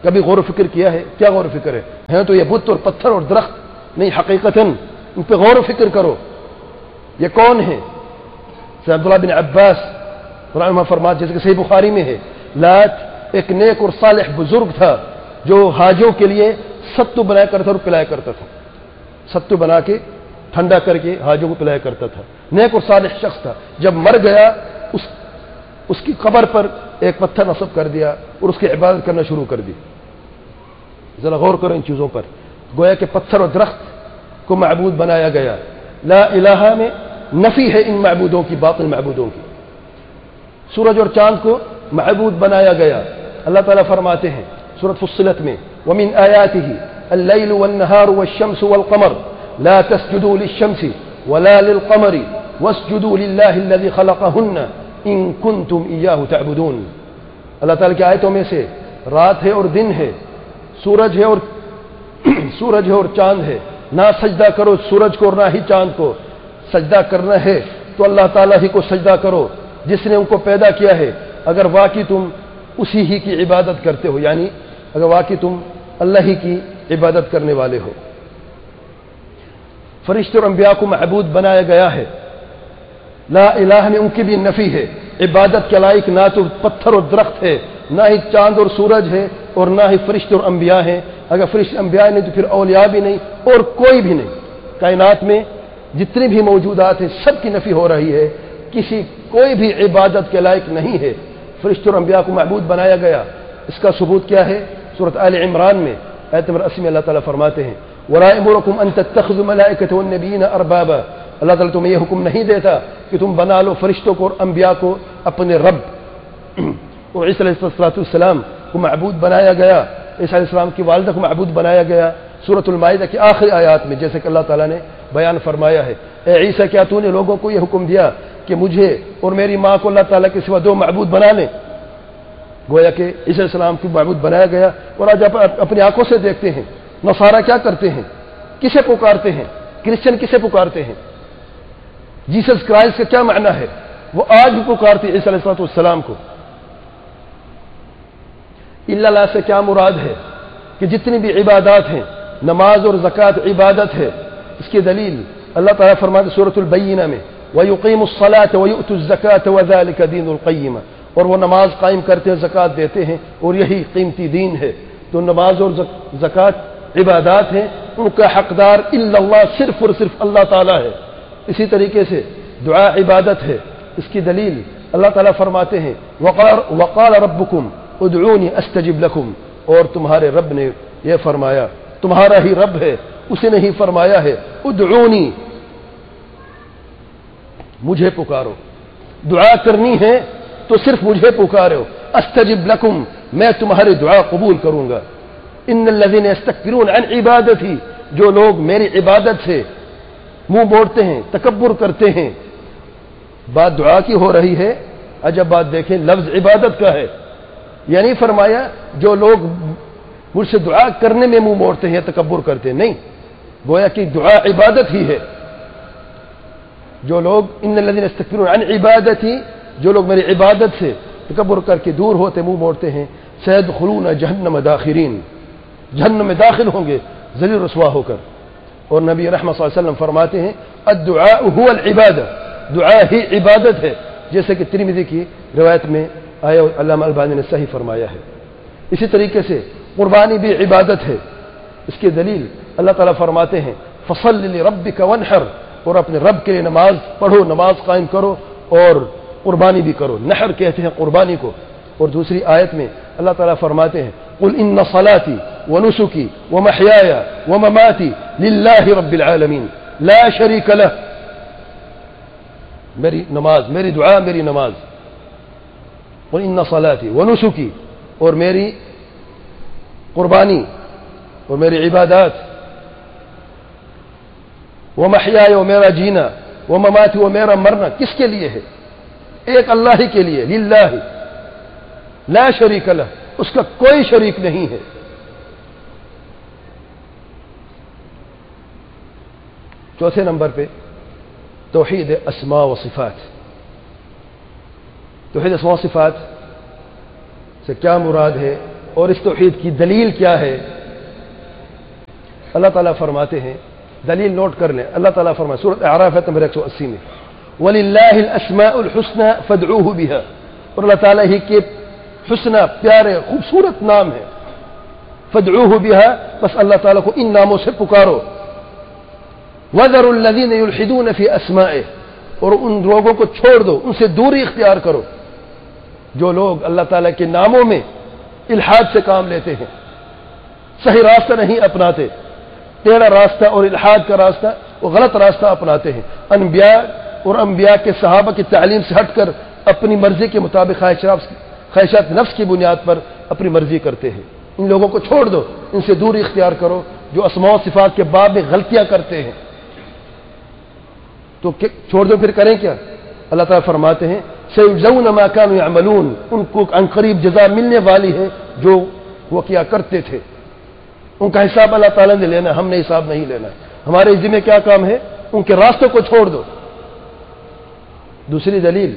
کبھی غور و فکر کیا ہے؟ کیا غور و فکر ہے؟ ہیں تو یہ بت اور پتھر اور درخت نہیں، حقیقتاً ان پہ غور و فکر کرو. یہ کون ہے؟ عبداللہ بن عباس رحمہ فرماتے جیسے کہ صحیح بخاری میں ہے، لات ایک نیک اور صالح بزرگ تھا جو حاجوں کے لیے ستو بنایا کرتا تھا اور پلایا کرتا تھا. ستو بنا کے ٹھنڈا کر کے حاجوں کو پلایا کرتا تھا. نیک اور صالح شخص تھا. جب مر گیا اس اس کی قبر پر ایک پتھر نصب کر دیا اور اس کی عبادت کرنا شروع کر دی. ذرا غور کرو ان چیزوں پر. گویا کہ پتھر اور درخت کو معبود بنایا گیا. لا الہ میں نفی ہے ان معبودوں کی، باطل معبودوں کی. سورج اور چاند کو معبود بنایا گیا. اللہ تعالیٰ فرماتے ہیں سورۃ فصلت میں، وَمِنْ آيَاتِهِ اللَّيْلُ وَالنَّهَارُ وَالشَّمْسُ وَالْقَمَرُ لَا تَسْجُدُوا لِلشَّمْسِ وَلَا لِلْقَمَرِ وَاسْجُدُوا لِلَّهِ الَّذِي خَلَقَهُنَّ إِن كُنتُمْ إِيَّاهُ تَعْبُدُونَ. اللہ تعالیٰ کی آیتوں میں سے رات ہے اور دن ہے، سورج ہے اور سورج ہے اور چاند ہے. نہ سجدہ کرو سورج کو اور نہ ہی چاند کو. سجدہ کرنا ہے تو اللہ تعالیٰ ہی کو سجدہ کرو جس نے ان کو پیدا کیا ہے، اگر واقعی تم اسی ہی کی عبادت کرتے ہو، یعنی اگر واقعی تم اللہ ہی کی عبادت کرنے والے ہو. فرشتے اور انبیاء کو معبود بنایا گیا ہے. لا الہ میں ان کی بھی نفی ہے. عبادت کے لائق نہ تو پتھر اور درخت ہے، نہ ہی چاند اور سورج ہے، اور نہ ہی فرشتے اور انبیاء ہیں. اگر فرشتے انبیاء نہیں تو پھر اولیاء بھی نہیں اور کوئی بھی نہیں. کائنات میں جتنے بھی موجودات ہیں سب کی نفی ہو رہی ہے. کسی کوئی بھی عبادت کے لائق نہیں ہے. فرشتے اور انبیاء کو معبود بنایا گیا. اس کا ثبوت کیا ہے؟ سورۃ آل عمران میں آیت نمبر اسی میں اللہ تعالیٰ فرماتے ہیں، وَلَا يَأْمُرُكُمْ أَن تَتَّخِذُوا الْمَلَائِكَةَ وَالنَّبِيِّينَ أَرْبَابًا. اللہ تعالیٰ تمہیں یہ حکم نہیں دیتا کہ تم بنا لو فرشتوں کو اور انبیاء کو اپنے رب. اور عیسیٰ علیہ السلام کو معبود بنایا گیا. عیسیٰ علیہ السلام کی والدہ کو معبود بنایا گیا. سورۃ المائدہ کی آخری آیات میں جیسے کہ اللہ تعالیٰ نے بیان فرمایا ہے، اے عیسیٰ کیا تو نے لوگوں کو یہ حکم دیا کہ مجھے اور میری ماں کو اللہ تعالیٰ کے سوا دو معبود بنا لیں؟ گویا کہ عیسیٰ علیہ السلام کو معبود بنایا گیا. اور آج آپ اپنی آنکھوں سے دیکھتے ہیں نصارہ کیا کرتے ہیں، کسے پکارتے ہیں، کرسچن کسے پکارتے ہیں. جیسس کرائسٹ کا کیا معنی ہے؟ وہ آج بھی پکارتے ہیں عیسیٰ علیہ السلام کو. الا اللہ سے کیا مراد ہے کہ جتنی بھی عبادات ہیں، نماز اور زکوٰۃ عبادت ہے. اس کی دلیل اللہ تعالیٰ فرماتے سورۃ البینہ میں، وَيُقِيمُ الصَّلَاةَ وَيُؤْتُ الزَّكَاةَ وَذَلِكَ دِينُ الْقَيِّمَةِ. اور وہ نماز قائم کرتے ہیں، زکوٰۃ دیتے ہیں، اور یہی قیمتی دین ہے. تو نماز اور زکوٰۃ عبادات ہیں، ان کا حقدار الا اللہ، صرف اور صرف اللہ تعالیٰ ہے. اسی طریقے سے دعا عبادت ہے. اس کی دلیل اللہ تعالیٰ فرماتے ہیں، وَقَالَ رَبُّكُمْ ادعوني استجب لكم. اور تمہارے رب نے یہ فرمایا، تمہارا ہی رب ہے، اسے نے ہی فرمایا ہے ادعونی، مجھے پکارو. دعا کرنی ہے تو صرف مجھے پکارو. استجب لكم، میں تمہاری دعا قبول کروں گا. ان الذين يستكبرون عن عبادتي، جو لوگ میری عبادت سے منہ موڑتے ہیں، تکبر کرتے ہیں. بات دعا کی ہو رہی ہے. عجب بات دیکھیں، لفظ عبادت کا ہے. یعنی فرمایا جو لوگ مجھ سے دعا کرنے میں منہ موڑتے ہیں، تکبر کرتے ہیں، نہیں، گویا کہ دعا عبادت ہی ہے. جو لوگ ان الذين يستكبرون عن عبادتي، جو لوگ میری عبادت سے تکبر کر کے دور ہوتے، منہ موڑتے ہیں، سيدخلون جہنم داخرین، جہنم میں داخل ہوں گے ذلیل رسوا ہو کر. اور نبی رحمت صلی اللہ علیہ وسلم فرماتے ہیں الدعاء هو العبادہ، دعا ہی عبادت ہے، جیسے کہ ترمذی کی روایت میں آیا، علامہ البانی نے صحیح فرمایا ہے. اسی طریقے سے قربانی بھی عبادت ہے. اس کی دلیل اللہ تعالیٰ فرماتے ہیں فصل لربک وانحر، اور اپنے رب کے لیے نماز پڑھو، نماز قائم کرو اور قربانی بھی کرو. نحر کہتے ہیں قربانی کو. اور دوسری آیت میں اللہ تعالیٰ فرماتے ہیں قل ان صلاتی ونسکی ومحیای ومماتی للہ رب العالمین لا شریک لہ. میری نماز، میری دعا، میری نماز. قل ان صلاتی ونسکی، اور میری قربانی اور میری عبادات، ومحیای، و میرا جینا، ومماتی، و میرا مرنا کس کے لیے ہے؟ ایک اللہ ہی کے لیے. للہ لا شریک لہ، اس کا کوئی شریک نہیں ہے. چوتھے نمبر پہ توحید اسماء و صفات. توحید اسماء و صفات سے کیا مراد ہے اور اس توحید کی دلیل کیا ہے؟ اللہ تعالیٰ فرماتے ہیں، دلیل نوٹ کر لیں، اللہ تعالیٰ فرماتے سورۃ اعراف ہے نمبر ایک سو اسی میں، وَلِلَّهِ الْأَسْمَاءُ الْحُسْنَى فَادْعُوهُ بِهَا، اور اللہ تعالیٰ ہی کے حسنى پیارے خوبصورت نام ہے، فَادْعُوهُ بِهَا، بس اللہ تعالیٰ کو ان ناموں سے پکارو، وَذَرُوا الَّذِينَ يُلْحِدُونَ فِي أَسْمَائِهِ، اور ان لوگوں کو چھوڑ دو، ان سے دوری اختیار کرو جو لوگ اللہ تعالیٰ کے ناموں میں الحاد سے کام لیتے ہیں، صحیح راستہ نہیں اپناتے، ٹیڑھا راستہ اور الحاد کا راستہ، وہ غلط راستہ اپناتے ہیں، انبیاء اور انبیاء کے صحابہ کی تعلیم سے ہٹ کر اپنی مرضی کے مطابق خواہشات نفس کی بنیاد پر اپنی مرضی کرتے ہیں، ان لوگوں کو چھوڑ دو، ان سے دوری اختیار کرو جو اسماء و صفات کے باب میں غلطیاں کرتے ہیں۔ تو چھوڑ دو پھر کریں کیا؟ اللہ تعالیٰ فرماتے ہیں سَيُجْزَوْنَ مَا كَانُوا يَعْمَلُونَ، ان کو عنقریب جزا ملنے والی ہے جو وہ کیا کرتے تھے، ان کا حساب اللہ تعالیٰ نے لینا، ہم نے حساب نہیں لینا، ہمارے ذمہ کیا کام ہے؟ ان کے راستوں کو چھوڑ دو۔ دوسری دلیل،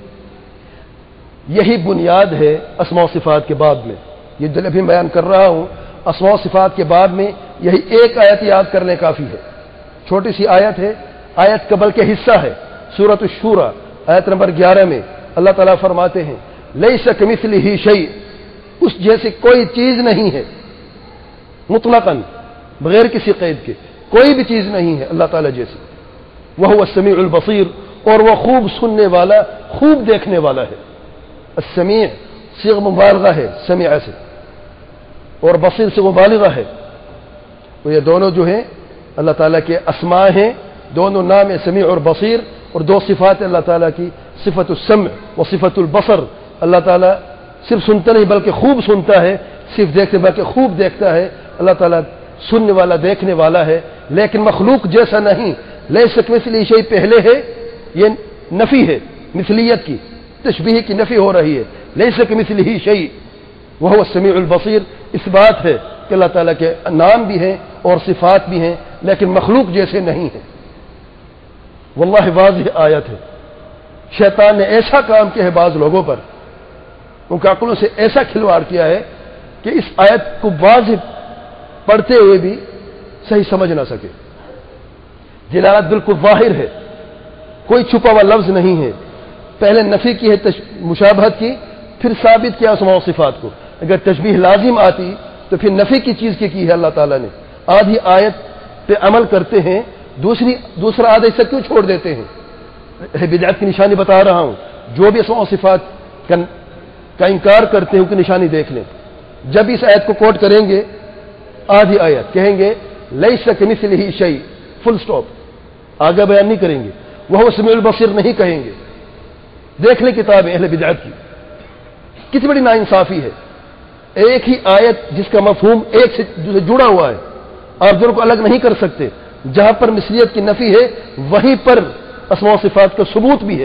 یہی بنیاد ہے اسماء و صفات کے باب میں، یہ دلیل ابھی بیان کر رہا ہوں، اسماء و صفات کے باب میں یہی ایک آیت یاد کرنے کافی ہے، چھوٹی سی آیت ہے، آیت قبل کے حصہ ہے، سورۃ الشورى آیت نمبر گیارہ میں اللہ تعالیٰ فرماتے ہیں لیس کمثلہ شیء، اس جیسی کوئی چیز نہیں ہے، مطلقاً بغیر کسی قید کے کوئی بھی چیز نہیں ہے اللہ تعالیٰ جیسی، وہو السمیع البصیر، اور وہ خوب سننے والا خوب دیکھنے والا ہے، السمیع صیغہ مبالغہ ہے سمیع سے، اور بصیر سے مبالغہ ہے، تو یہ دونوں جو ہیں اللہ تعالیٰ کے اسماء ہیں، دونوں نام ہیں سمیع اور بصیر، اور دو صفات اللہ تعالیٰ کی، صفت السمع و صفت البصر، اللہ تعالیٰ صرف سنتا نہیں بلکہ خوب سنتا ہے، صرف دیکھتے بلکہ خوب دیکھتا ہے، اللہ تعالیٰ سننے والا دیکھنے والا ہے، لیکن مخلوق جیسا نہیں، لیس کمثلہ شیء پہلے ہے، یہ نفی ہے مثلیت کی، تشبیہ کی نفی ہو رہی ہے، لیس کمثلہ شیء وہو السمیع البصیر، اس بات ہے کہ اللہ تعالیٰ کے نام بھی ہیں اور صفات بھی ہیں لیکن مخلوق جیسے نہیں ہیں۔ واللہ واضح آیت ہے، شیطان نے ایسا کام کیا ہے بعض لوگوں پر، ان کے عقلوں سے ایسا کھلواڑ کیا ہے کہ اس آیت کو واضح پڑھتے ہوئے بھی صحیح سمجھ نہ سکے، دلالت بالکل ظاہر ہے، کوئی چھپا ہوا لفظ نہیں ہے، پہلے نفی کی ہے مشابہت کی، پھر ثابت کیا اسماء و صفات کو، اگر تشبیہ لازم آتی تو پھر نفی کی چیز کی کی ہے اللہ تعالیٰ نے، آدھی آیت پہ عمل کرتے ہیں، دوسری دوسرا آدھا حصہ کیوں چھوڑ دیتے ہیں؟ بدعت کی نشانی بتا رہا ہوں، جو بھی اسماء و صفات کا, کا انکار کرتے ہیں ان کی نشانی دیکھ لیں، جب اس آیت کو کوٹ کریں گے آدھی آیت کہیں گے لیس کمثلہ شیء، فل سٹاپ، آگے بیان نہیں کریں گے، وہو السمیع البصیر نہیں کہیں گے، دیکھ لیں کتابیں اہل بدعت کی، کتنی بڑی ناانصافی ہے، ایک ہی آیت جس کا مفہوم ایک سے جڑا ہوا ہے، آپ دونوں کو الگ نہیں کر سکتے، جہاں پر مثلیت کی نفی ہے وہیں پر اسماء و صفات کا ثبوت بھی ہے۔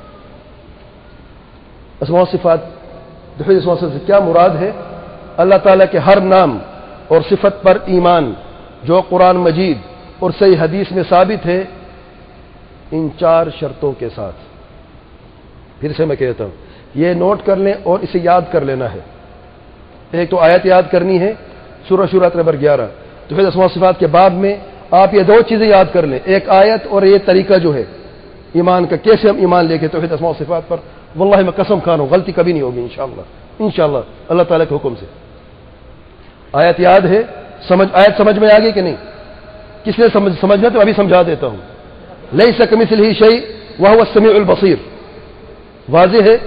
اسماء و صفات اسماء و صفات سے کیا مراد ہے؟ اللہ تعالیٰ کے ہر نام اور صفت پر ایمان جو قرآن مجید اور صحیح حدیث میں ثابت ہے، ان چار شرطوں کے ساتھ، پھر سے میں کہتا ہوں یہ نوٹ کر لیں اور اسے یاد کر لینا ہے۔ ایک تو آیت یاد کرنی ہے سورہ شورى نمبر گیارہ، تو پھر اسماء و صفات کے باب میں آپ یہ دو چیزیں یاد کر لیں، ایک آیت اور یہ طریقہ جو ہے ایمان کا، کیسے ہم ایمان لے کے توحید اسماء و صفات پر، واللہ میں قسم کھا رہا ہوں غلطی کبھی نہیں ہوگی انشاءاللہ انشاءاللہ اللہ تعالیٰ کے حکم سے۔ آیت یاد ہے؟ سمجھ آیت سمجھ میں آ گئی کہ نہیں؟ کس نے سمجھ سمجھنا تو ابھی سمجھا دیتا ہوں، لیس کمثلہ شیء وہو السمیع البصیر، واضح ہے؟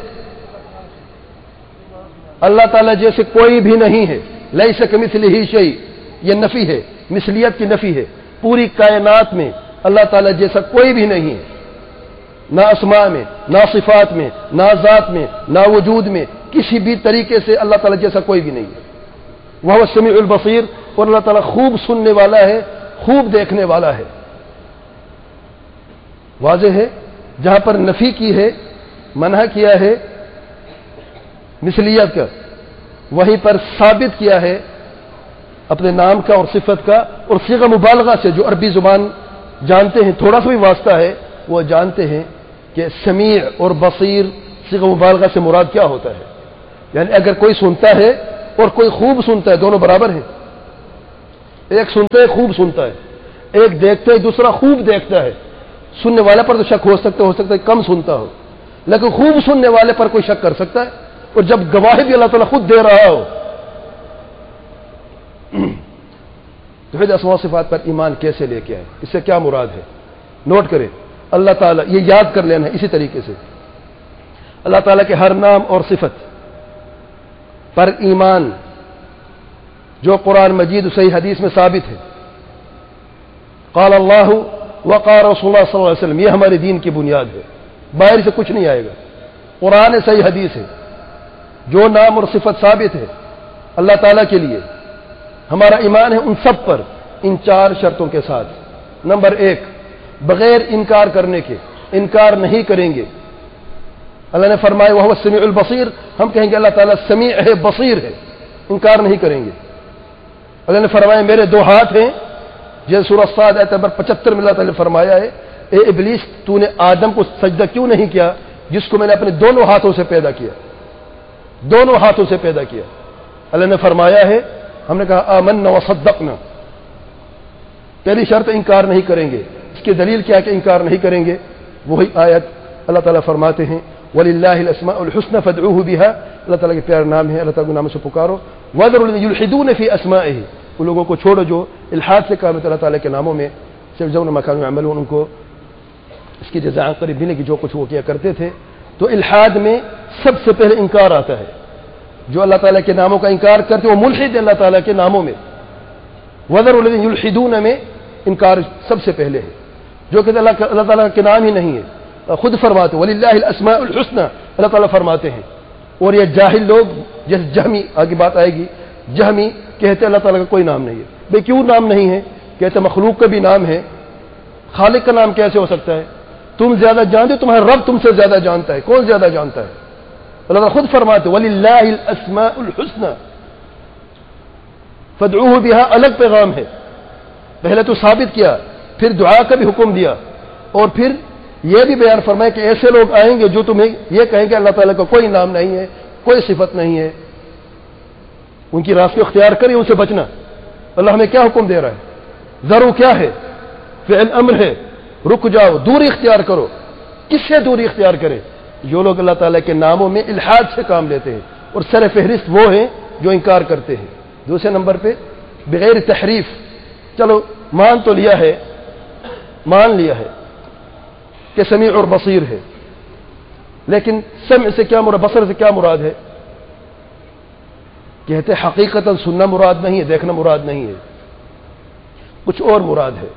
اللہ تعالیٰ جیسے کوئی بھی نہیں ہے، لیس کمثلہ شیء، یہ نفی ہے، مثلیت کی نفی ہے، پوری کائنات میں اللہ تعالیٰ جیسا کوئی بھی نہیں ہے، نہ اسماء میں، نہ صفات میں، نہ ذات میں، نہ وجود میں، کسی بھی طریقے سے اللہ تعالیٰ جیسا کوئی بھی نہیں ہے، وہ السمیع البصیر، اور اللہ تعالیٰ خوب سننے والا ہے، خوب دیکھنے والا ہے۔ واضح ہے؟ جہاں پر نفی کی ہے، منع کیا ہے مثلیت کا، وہیں پر ثابت کیا ہے اپنے نام کا اور صفت کا، اور صیغہ مبالغہ سے جو عربی زبان جانتے ہیں، تھوڑا سا بھی واسطہ ہے، وہ جانتے ہیں کہ سمیع اور بصیر صیغہ مبالغہ سے مراد کیا ہوتا ہے، یعنی اگر کوئی سنتا ہے اور کوئی خوب سنتا ہے، دونوں برابر ہیں؟ ایک سنتا ہے خوب سنتا ہے، ایک دیکھتا ہے دوسرا خوب دیکھتا ہے۔ سننے والے پر تو شک ہو سکتا ہے ہو سکتا ہے کم سنتا ہو، لیکن خوب سننے والے پر کوئی شک کر سکتا ہے؟ اور جب گواہی بھی اللہ تعالیٰ خود دے رہا ہو، توحید اسماء و صفات پر ایمان کیسے لے کے آئے؟ اس سے کیا مراد ہے؟ نوٹ کریں، اللہ تعالیٰ یہ یاد کر لینا ہے اسی طریقے سے، اللہ تعالیٰ کے ہر نام اور صفت پر ایمان جو قرآن مجید و صحیح حدیث میں ثابت ہے، قال اللہ وقال رسول اللہ صلی اللہ علیہ وسلم، یہ ہمارے دین کی بنیاد ہے، باہر سے کچھ نہیں آئے گا۔ قرآن صحیح حدیث ہے، جو نام اور صفت ثابت ہے اللہ تعالیٰ کے لیے، ہمارا ایمان ہے ان سب پر، ان چار شرطوں کے ساتھ۔ نمبر ایک، بغیر انکار کرنے کے، انکار نہیں کریں گے۔ اللہ نے فرمایا وہ السمیع البصیر، ہم کہیں گے اللہ تعالیٰ سمیع ہے بصیر ہے، انکار نہیں کریں گے۔ اللہ نے فرمایا میرے دو ہاتھ ہیں، جیسے سورہ صاد آیت نمبر پچہتر میں اللہ تعالیٰ نے فرمایا ہے اے ابلیس تو نے آدم کو سجدہ کیوں نہیں کیا جس کو میں نے اپنے دونوں ہاتھوں سے پیدا کیا، دونوں ہاتھوں سے پیدا کیا۔ اللہ نے فرمایا ہے، ہم نے کہا آمنا وصدقنا، پہلی شرط انکار نہیں کریں گے۔ اس کی دلیل کیا کہ انکار نہیں کریں گے؟ وہی آیت اللہ تعالیٰ فرماتے ہیں وَلِلَّهِ الْأَسْمَاءُ الْحُسْنَى فَادْعُوهُ بِهَا، اللہ تعالیٰ کے پیارے نام ہیں، اللہ تعالیٰ کے نام سے پکارو۔ وَذَرُوا الَّذِينَ يُلْحِدُونَ فِي أَسْمَائِهِ، ان لوگوں کو چھوڑو جو الحاد سے کام اللہ تعالیٰ کے ناموں میں سيجزون ما كانوا يعملون، ان کو اس کی جزا قریب ملے گی جو کچھ وہ کیا کرتے تھے۔ تو الحاد میں سب سے پہلے انکار آتا ہے، جو اللہ تعالیٰ کے ناموں کا انکار کرتے وہ ملحد اللہ تعالیٰ کے ناموں میں۔ وَذَرُوا الَّذِينَ يُلْحِدُونَ میں انکار سب سے پہلے ہے، جو کہ اللہ تعالیٰ کے نام ہی نہیں ہے۔ خود فرماتے وَلِلَّهِ الْأَسْمَاءُ الْحُسْنَى، اللہ تعالیٰ فرماتے ہیں۔ اور یہ جاہل لوگ جیسے جہمی، آگے بات آئے گی، جہمی کہتے اللہ تعالیٰ کا کوئی نام نہیں ہے۔ بھئی کیوں نام نہیں ہے؟ کہتے مخلوق کا بھی نام ہے، خالق کا نام کیسے ہو سکتا ہے؟ تم زیادہ جانتے، تمہارا رب تم سے زیادہ جانتا ہے، کون زیادہ جانتا ہے؟ اللہ تعالیٰ خود فرماتے وَلِلَّهِ الْأَسْمَاءُ الْحُسْنَى فَادْعُوهُ بِهَا، الگ پیغام ہے، پہلے تو ثابت کیا، پھر دعا کا بھی حکم دیا، اور پھر یہ بھی بیان فرمایا کہ ایسے لوگ آئیں گے جو تمہیں یہ کہیں کہ اللہ تعالیٰ کا کوئی نام نہیں ہے، کوئی صفت نہیں ہے، ان کی راستے اختیار کریں، ان سے بچنا۔ اللہ ہمیں کیا حکم دے رہا ہے؟ ذرو کیا ہے؟ فعل امر ہے، رک جاؤ، دوری اختیار کرو۔ کس سے دوری اختیار کرے؟ جو لوگ اللہ تعالیٰ کے ناموں میں الحاد سے کام لیتے ہیں، اور سر فہرست وہ ہیں جو انکار کرتے ہیں۔ دوسرے نمبر پہ بغیر تحریف، چلو مان تو لیا ہے، مان لیا ہے کہ سمیع اور بصیر ہے، لیکن سمع سے کیا مراد، بصر سے کیا مراد ہے؟ کہتے حقیقتاً سننا مراد نہیں ہے، دیکھنا مراد نہیں ہے، کچھ اور مراد ہے،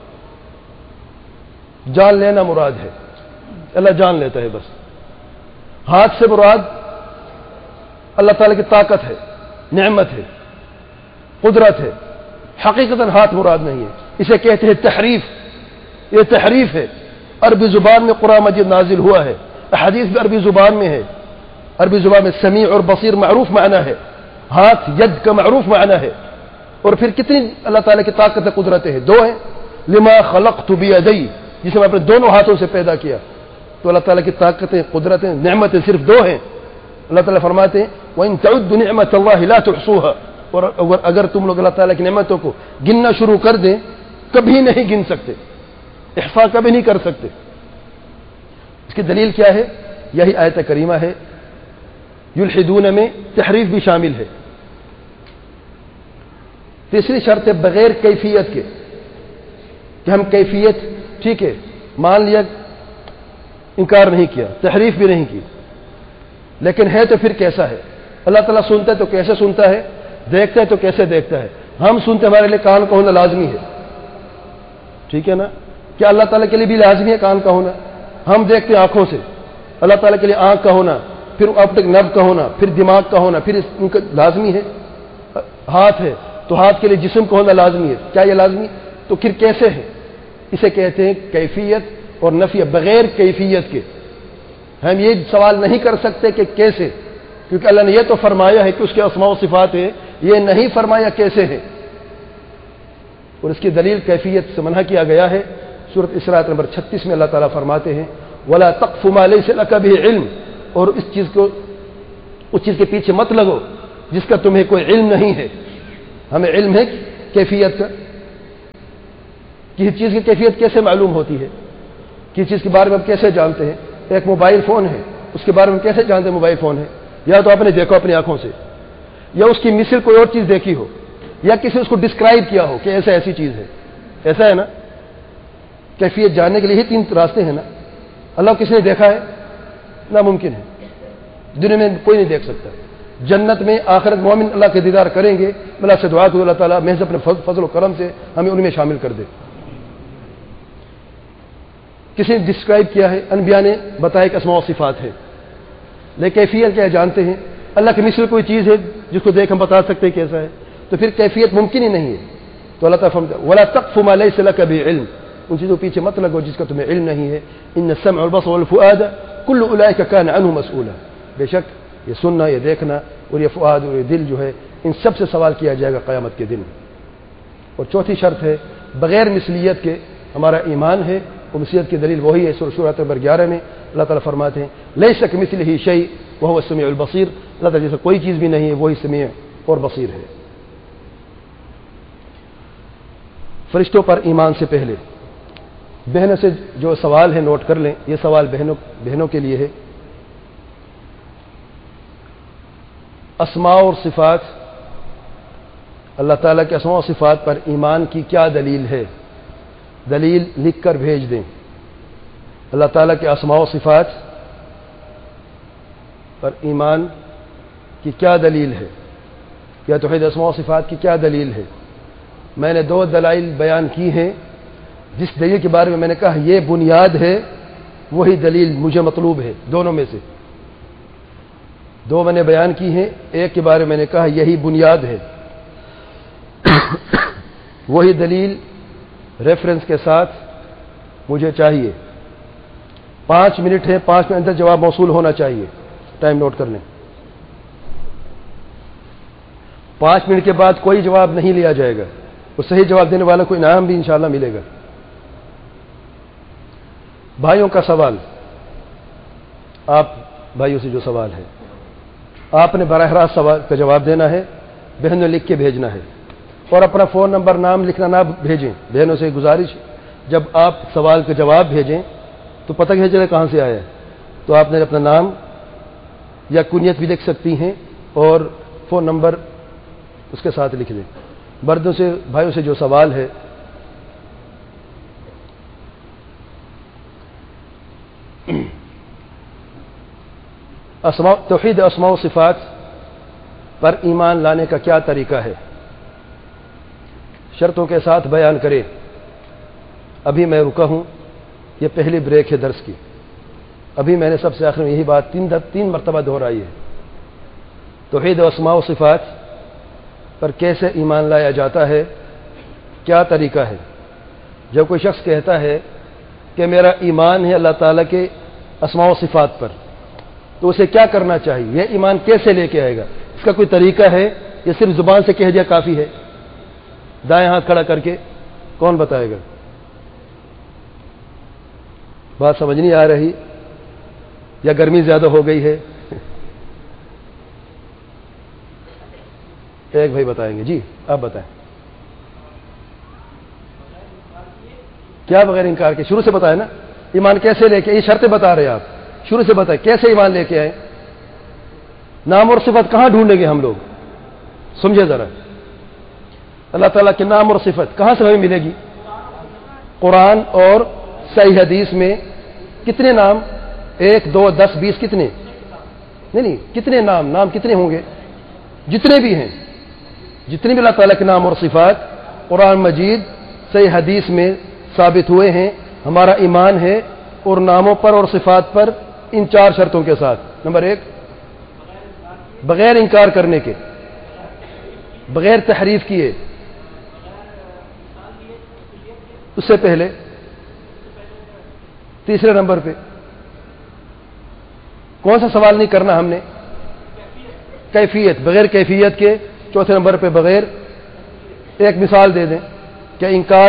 جان لینا مراد ہے، اللہ جان لیتا ہے بس۔ ہاتھ سے مراد اللہ تعالیٰ کی طاقت ہے، نعمت ہے، قدرت ہے، حقیقتاً ہاتھ مراد نہیں ہے، اسے کہتے ہیں تحریف، یہ تحریف ہے۔ عربی زبان میں قرآن مجید نازل ہوا ہے، احادیث بھی عربی زبان میں ہے، عربی زبان میں سمیع اور بصیر معروف معنی ہے، ہاتھ ید کا معروف معنی ہے، اور پھر کتنی اللہ تعالیٰ کی طاقت قدرتیں ہیں، دو ہیں، لما خلقت بیدی، جسے میں اپنے دونوں ہاتھوں سے پیدا کیا، تو اللہ تعالیٰ کی طاقتیں قدرتیں نعمتیں صرف دو ہیں۔ اللہ تعالیٰ فرماتے ہیں وَإِن تَعُدُّوا نِعْمَةَ اللَّهِ لَا تُحْصُوهَا، اور اگر تم لوگ اللہ تعالیٰ کی نعمتوں کو گننا شروع کر دیں کبھی نہیں گن سکتے، احصاء کبھی نہیں کر سکتے۔ اس کی دلیل کیا ہے؟ یہی آیت کریمہ ہے۔ یلحدون میں تحریف بھی شامل ہے۔ تیسری شرط ہے بغیر کیفیت کے، کہ ہم کیفیت ٹھیک ہے مان لیا، انکار نہیں کیا، تحریف بھی نہیں کی، لیکن ہے تو پھر کیسا ہے؟ اللہ تعالیٰ سنتا ہے تو کیسے سنتا ہے، دیکھتا ہے تو کیسے دیکھتا ہے؟ ہم سنتے ہمارے لیے کان کا ہونا لازمی ہے، ٹھیک ہے نا؟ کیا اللہ تعالیٰ کے لیے بھی لازمی ہے کان کا ہونا؟ ہم دیکھتے ہیں آنکھوں سے، اللہ تعالیٰ کے لیے آنکھ کا ہونا، پھر اپٹک نرو کا ہونا، پھر دماغ کا ہونا، پھر ان کا لازمی ہے۔ ہاتھ ہے تو ہاتھ کے لیے جسم کا ہونا لازمی ہے، کیا یہ لازمی؟ تو پھر کیسے ہے؟ اسے کہتے ہیں کیفیت اور نفی بغیر کیفیت کے۔ ہم یہ سوال نہیں کر سکتے کہ کیسے، کیونکہ اللہ نے یہ تو فرمایا ہے کہ اس کے اسماء و صفات ہیں، یہ نہیں فرمایا کیسے ہے، اور اس کی دلیل کیفیت سے منع کیا گیا ہے۔ سورۃ اسراء نمبر چھتیس میں اللہ تعالیٰ فرماتے ہیں وَلَا تَقْفُ مَا لَيْسَ لَكَ بِهِ عِلْمٌ، اور اس چیز کو اس چیز کے پیچھے مت لگو جس کا تمہیں کوئی علم نہیں ہے. ہمیں علم ہے کیفیت کا. کسی چیز کی کیفیت کیسے معلوم ہوتی ہے؟ کسی چیز کے بارے میں ہم کیسے جانتے ہیں؟ ایک موبائل فون ہے، اس کے بارے میں کیسے جانتے ہیں موبائل فون ہے؟ یا تو آپ نے دیکھو اپنی آنکھوں سے، یا اس کی مثل کوئی اور چیز دیکھی ہو، یا کسی اس کو ڈسکرائب کیا ہو کہ ایسا ایسی چیز ہے. ایسا ہے نا؟ کیفیت جاننے کے لیے ہی تین راستے ہیں نا. اللہ کس نے دیکھا ہے؟ ناممکن ہے، دنیا میں کوئی نہیں دیکھ سکتا. جنت میں آخرت مومن اللہ کے دیدار کریں گے. میں اللہ سے دعا کروں اللہ تعالیٰ محض اپنے فضل و کرم سے ہمیں ان میں شامل کر دے. کسی نے ڈسکرائب کیا ہے، انبیاء نے بتایا کہ اسماء و صفات ہے، لیکن کیفیت کیا جانتے ہیں؟ اللہ کی مثل کوئی چیز ہے جس کو دیکھ ہم بتا سکتے ہیں کیسا ہے، تو پھر کیفیت ممکن ہی نہیں ہے. تو اللہ تعالیٰ فرماتا ہے وَلَا تَقْفُ مَا لَيْسَ لَكَ بِهِ عِلْمٌ، ان چیزوں پیچھے مت لگو جس کا تمہیں علم نہیں ہے. إِنَّ السَّمْعَ وَالْبَصَرَ وَالْفُؤَادَ كُلُّ أُولَٰئِكَ كَانَ عَنْهُ مسؤولا. بے شک یہ سننا، یہ دیکھنا اور یہ فؤاد اور یہ دل جو ہے، ان سب سے سوال کیا جائے گا قیامت کے دن. اور چوتھی شرط ہے بغیر مثلیت کے ہمارا ایمان ہے. وہ مثلیت کی دلیل وہی ہے سورہ شورى نمبر گیارہ میں اللہ تعالیٰ فرماتے ہیں ليس كمثله شيء وهو السميع البصير. اللہ تعالیٰ جیسا کوئی چیز بھی نہیں ہے، وہی سمیع اور بصیر ہے. فرشتوں پر ایمان سے پہلے بہنوں سے جو سوال ہے نوٹ کر لیں. یہ سوال بہنوں بہنوں کے لیے ہے. اسماء اور صفات، اللہ تعالیٰ کے اسماء و صفات پر ایمان کی کیا دلیل ہے؟ دلیل لکھ کر بھیج دیں. اللہ تعالیٰ کے اسماء و صفات پر ایمان کی کیا دلیل ہے؟ یا توحید اسماء و صفات کی کیا دلیل ہے؟ میں نے دو دلائل بیان کی ہیں. جس دلیل کے بارے میں میں نے کہا یہ بنیاد ہے، وہی دلیل مجھے مطلوب ہے. دونوں میں سے دو میں نے بیان کی ہیں. ایک کے بارے میں میں نے کہا یہی بنیاد ہے، وہی دلیل ریفرنس کے ساتھ مجھے چاہیے. پانچ منٹ ہے، پانچ منٹ اندر جواب موصول ہونا چاہیے. ٹائم نوٹ کر لیں. پانچ منٹ کے بعد کوئی جواب نہیں لیا جائے گا. وہ صحیح جواب دینے والا کو انعام بھی انشاءاللہ ملے گا. بھائیوں کا سوال، آپ بھائیوں سے جو سوال ہے آپ نے براہ راست سوال کا جواب دینا ہے. بہنوں نے لکھ کے بھیجنا ہے اور اپنا فون نمبر نام لکھنا نہ بھیجیں. بہنوں سے گزارش، جب آپ سوال کا جواب بھیجیں تو پتہ کیسے چلے کہاں سے آیا ہے. تو آپ نے اپنا نام یا کنیت بھی لکھ سکتی ہیں اور فون نمبر اس کے ساتھ لکھ دیں. مردوں سے بھائیوں سے جو سوال ہے اسماء توحید اسماء و صفات پر ایمان لانے کا کیا طریقہ ہے؟ شرطوں کے ساتھ بیان کرے. ابھی میں رکا ہوں، یہ پہلی بریک ہے درس کی. ابھی میں نے سب سے آخر میں یہی بات تین تین مرتبہ دہرائی ہے. توحید اسماء و صفات پر کیسے ایمان لایا جاتا ہے، کیا طریقہ ہے؟ جب کوئی شخص کہتا ہے کہ میرا ایمان ہے اللہ تعالیٰ کے اسماء و صفات پر، تو اسے کیا کرنا چاہیے؟ یہ ایمان کیسے لے کے آئے گا؟ اس کا کوئی طریقہ ہے یا صرف زبان سے کہہ دیا کافی ہے؟ دائیں ہاتھ کھڑا کر کے کون بتائے گا؟ بات سمجھ نہیں آ رہی یا گرمی زیادہ ہو گئی ہے؟ ایک بھائی بتائیں گے. جی آپ بتائیں. کیا بغیر انکار کے؟ شروع سے بتائیں نا. ایمان کیسے لے کے، یہ شرطیں بتا رہے ہیں آپ. شروع سے بتائیں کیسے ایمان لے کے آئے. نام اور صفت کہاں ڈھونڈیں گے ہم لوگ؟ سمجھے ذرا. اللہ تعالیٰ کے نام اور صفت کہاں سے ہمیں ملے گی؟ قرآن اور صحیح حدیث میں. کتنے نام؟ ایک دو دس بیس کتنے؟ نہیں نہیں کتنے نام؟ نام کتنے ہوں گے؟ جتنے بھی ہیں، جتنے بھی اللہ تعالیٰ کے نام اور صفات قرآن مجید صحیح حدیث میں ثابت ہوئے ہیں. ہمارا ایمان ہے اور ناموں پر اور صفات پر ان چار شرطوں کے ساتھ. نمبر ایک، بغیر انکار کرنے کے، بغیر تحریف کیے. اس سے پہلے تیسرے نمبر پہ کون سا سوال نہیں کرنا ہم نے؟ کیفیت، بغیر کیفیت کے. چوتھے نمبر پہ بغیر، ایک مثال دے دیں. کہ انکار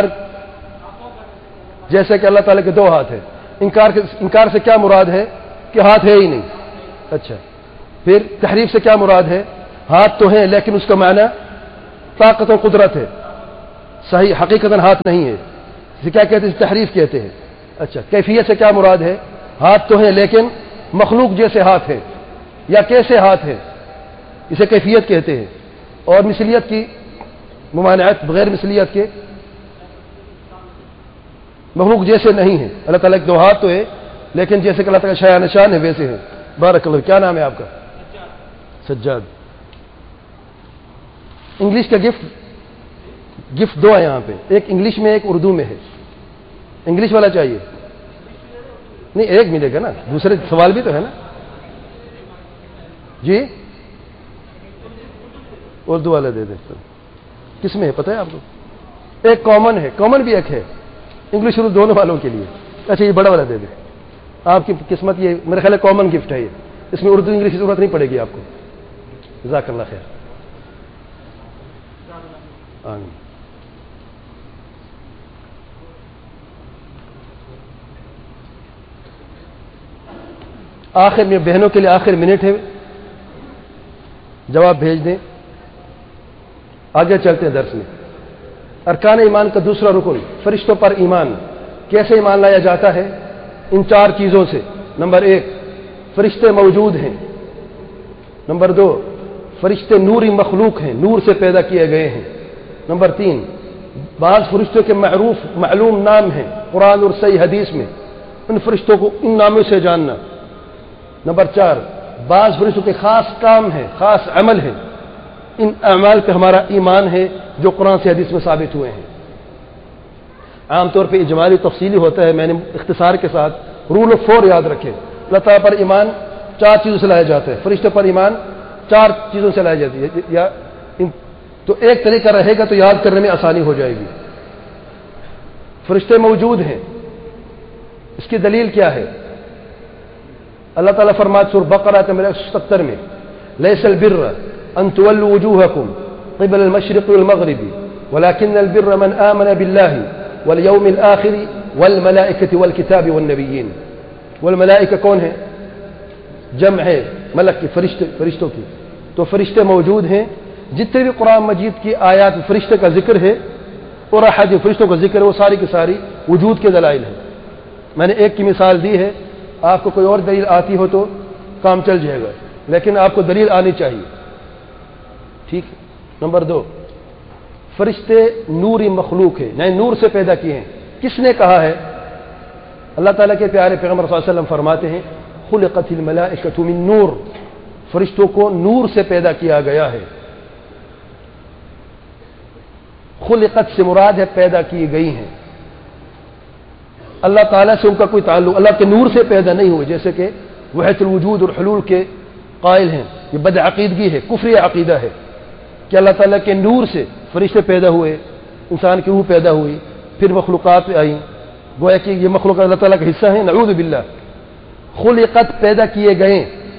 جیسے کہ اللہ تعالیٰ کے دو ہاتھ ہیں. انکار انکار سے کیا مراد ہے؟ کہ ہاتھ ہے ہی نہیں. اچھا. پھر تحریف سے کیا مراد ہے؟ ہاتھ تو ہیں لیکن اس کا معنی طاقت و قدرت ہے، صحیح حقیقتاً ہاتھ نہیں ہے، اسے کیا کہتے ہیں؟ تحریف کہتے ہیں۔ اچھا، کیفیت سے کیا مراد ہے؟ ہاتھ تو ہیں لیکن مخلوق جیسے ہاتھ ہیں یا کیسے ہاتھ ہیں، اسے کیفیت کہتے ہیں۔ اور مثلیت کی ممانعت، بغیر مثلیت کے مخلوق جیسے نہیں ہے۔ اللہ تعالیٰ کے دو ہاتھ تو ہے لیکن جیسے کہ اللہ تعالیٰ کا شایان نشان ہے ویسے ہیں۔ بارک اللہ۔ کیا نام ہے آپ کا؟ سجاد۔ انگلش کا گفٹ گفٹ دو ہے یہاں پہ، ایک انگلش میں ایک اردو میں ہے۔ انگلش والا چاہیے؟ نہیں، ایک ملے گا نا، دوسرے سوال بھی تو ہے نا جی۔ اردو والا دے دیں۔ کس میں ہے پتہ ہے آپ کو؟ ایک کامن ہے، کامن بھی ایک ہے، انگلش اردو دونوں والوں کے لیے۔ اچھا، یہ بڑا والا دے دیں۔ آپ کی قسمت یہ میرے خیال ہے کامن گفٹ ہے یہ، اس میں اردو انگلش کی ضرورت نہیں پڑے گی آپ کو۔ جزاک اللہ خیر۔ آمین۔ آخر میں بہنوں کے لیے آخر منٹ ہے، جواب بھیج دیں۔ آگے چلتے ہیں درس میں۔ ارکان ایمان کا دوسرا رکن، فرشتوں پر ایمان۔ کیسے ایمان لایا جاتا ہے؟ ان چار چیزوں سے۔ نمبر ایک، فرشتے موجود ہیں۔ نمبر دو، فرشتے نوری مخلوق ہیں، نور سے پیدا کیے گئے ہیں۔ نمبر تین، بعض فرشتوں کے معروف معلوم نام ہیں قرآن اور صحیح حدیث میں، ان فرشتوں کو ان ناموں سے جاننا۔ نمبر چار، بعض فرشتوں کے خاص کام ہیں، خاص عمل ہیں، ان اعمال پہ ہمارا ایمان ہے جو قرآن سے حدیث میں ثابت ہوئے ہیں۔ عام طور پہ اجمالی تفصیلی ہوتا ہے، میں نے اختصار کے ساتھ رول آف فور یاد رکھے۔ اللہ تعالیٰ پر ایمان چار چیزوں سے لایا جاتا ہے، فرشتے پر ایمان چار چیزوں سے لائی جاتی ہے، یا تو ایک طریقہ رہے گا تو یاد کرنے میں آسانی ہو جائے گی۔ فرشتے موجود ہیں، اس کی دلیل کیا ہے؟ اللہ تعالیٰ فرماتے سورہ بقرہ نمبر ایک سو ستر میں، لیس البر ان تولوا وجوهكم قبل المشرق والمغرب ولكن البر من آمن بالله واليوم الآخر والملائكة والكتاب والنبيين۔ والملائکہ کون ہے؟ جمع ہے ملک کی، فرشتے، فرشتوں کی۔ تو فرشتے موجود ہیں، جتنے بھی قرآن مجید کی آیات فرشتے کا ذکر ہے اور احادیث فرشتوں کا ذکر ہے، وہ ساری کی ساری وجود کے دلائل ہیں۔ میں نے ایک کی مثال دی ہے، آپ کو کوئی اور دلیل آتی ہو تو کام چل جائے گا، لیکن آپ کو دلیل آنی چاہیے، ٹھیک ہے۔ نمبر دو، فرشتے نوری مخلوق ہے، یعنی نور سے پیدا کیے ہیں۔ کس نے کہا ہے؟ اللہ تعالیٰ کے پیارے پیغمبر صلی اللہ علیہ وسلم فرماتے ہیں، خلقت الملائکۃ من نور، فرشتوں کو نور سے پیدا کیا گیا ہے۔ خلقت سے مراد ہے پیدا کی گئی ہیں، اللہ تعالیٰ سے ان کا کوئی تعلق، اللہ کے نور سے پیدا نہیں ہوئے، جیسے کہ وحدت الوجود اور حلول کے قائل ہیں۔ یہ بد عقیدگی ہے، کفری عقیدہ ہے کہ اللہ تعالیٰ کے نور سے فرشتے پیدا ہوئے، انسان کی روح پیدا ہوئی، پھر مخلوقات آئیں، گویا کہ یہ مخلوق اللہ تعالیٰ کا حصہ ہے۔ نعوذ باللہ۔ خلقت پیدا کیے گئے،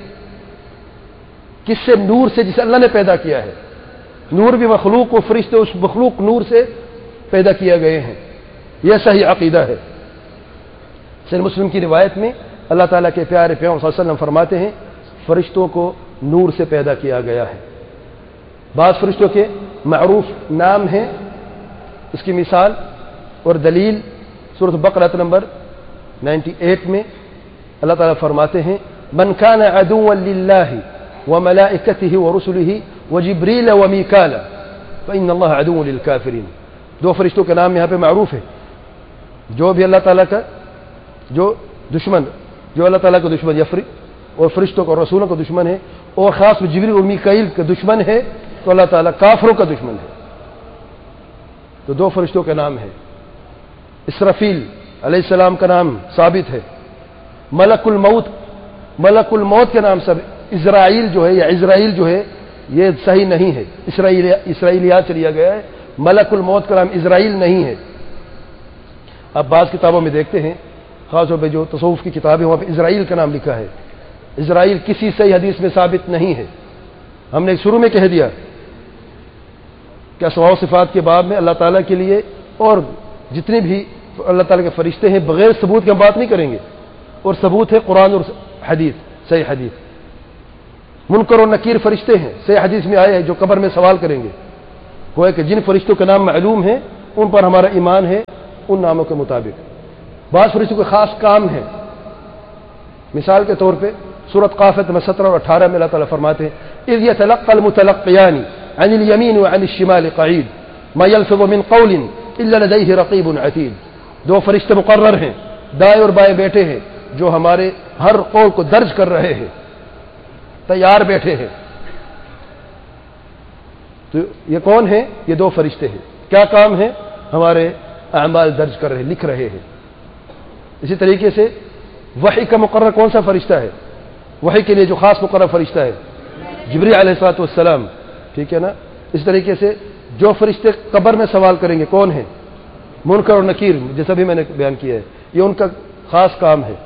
کس سے؟ نور سے، جسے اللہ نے پیدا کیا ہے۔ نور بھی مخلوق و فرشتے اس مخلوق نور سے پیدا کیے گئے ہیں، یہ صحیح عقیدہ ہے۔ صحیح مسلم کی روایت میں اللہ تعالیٰ کے پیارے پیغمبر صلی اللہ علیہ وسلم فرماتے ہیں، فرشتوں کو نور سے پیدا کیا گیا ہے۔ بعض فرشتوں کے معروف نام ہیں، اس کی مثال اور دلیل سورۃ بقرہ نمبر اٹھانوے میں اللہ تعالیٰ فرماتے ہیں، من کان عدوا للہ وملائکتہ ورسلہ وجبریل ومیکال فإن اللہ عدو للکافرین۔ دو فرشتوں کے نام یہاں پہ معروف ہے، جو بھی اللہ تعالیٰ کا جو دشمن، جو اللہ تعالیٰ کا دشمن یا اور فرشتوں کا اور رسولوں کا دشمن ہے، اور خاص جبریل اور میکائیل کا دشمن ہے، تو اللہ تعالیٰ کافروں کا دشمن ہے۔ تو دو فرشتوں کا نام ہے۔ اسرافیل علیہ السلام کا نام ثابت ہے۔ ملک الموت، ملک الموت کے نام سب، اسرائیل جو ہے یا اسرائیل جو ہے یہ صحیح نہیں ہے، اسرائیل اسرائیلیات سے لیا گیا ہے، ملک الموت کا نام اسرائیل نہیں ہے۔ اب بعض کتابوں میں دیکھتے ہیں، خاص طور پہ جو تصوف کی کتاب ہے وہاں پہ اسرائیل کا نام لکھا ہے۔ اسرائیل کسی صحیح حدیث میں ثابت نہیں ہے۔ ہم نے شروع میں کہہ دیا کہ اسماء و صفات کے باب میں اللہ تعالیٰ کے لیے اور جتنے بھی اللہ تعالیٰ کے فرشتے ہیں بغیر ثبوت کے ہم بات نہیں کریں گے، اور ثبوت ہے قرآن اور حدیث، صحیح حدیث۔ منکر و نکیر فرشتے ہیں، صحیح حدیث میں آئے ہیں، جو قبر میں سوال کریں گے. گویا کہ جن فرشتوں کے نام معلوم ہیں ان پر ہمارا ایمان ہے ان ناموں کے مطابق. بعض فرشتوں کے خاص کام ہیں. مثال کے طور پہ سورۃ قاف میں سترہ اور اٹھارہ میں اللہ تعالیٰ فرماتے ہیں اذ يتلقى المتلقيان عن اليمين وعن الشمال قعيد ما يلفظ من قول الا لديه رقيب عتيد. دو فرشتے مقرر ہیں، دائیں اور بائیں بیٹھے ہیں، جو ہمارے ہر قول کو درج کر رہے ہیں، تیار بیٹھے ہیں. تو یہ کون ہیں؟ یہ دو فرشتے ہیں. کیا کام ہے؟ ہمارے اعمال درج کر رہے ہیں، لکھ رہے ہیں. اسی طریقے سے وحی کا مقرر کون سا فرشتہ ہے؟ وحی کے لیے جو خاص مقرر فرشتہ ہے جبریل علیہ الصلوۃ والسلام. ٹھیک ہے نا. اس طریقے سے جو فرشتے قبر میں سوال کریں گے کون ہیں؟ منکر اور نکیر، جیسا بھی میں نے بیان کیا ہے، یہ ان کا خاص کام ہے.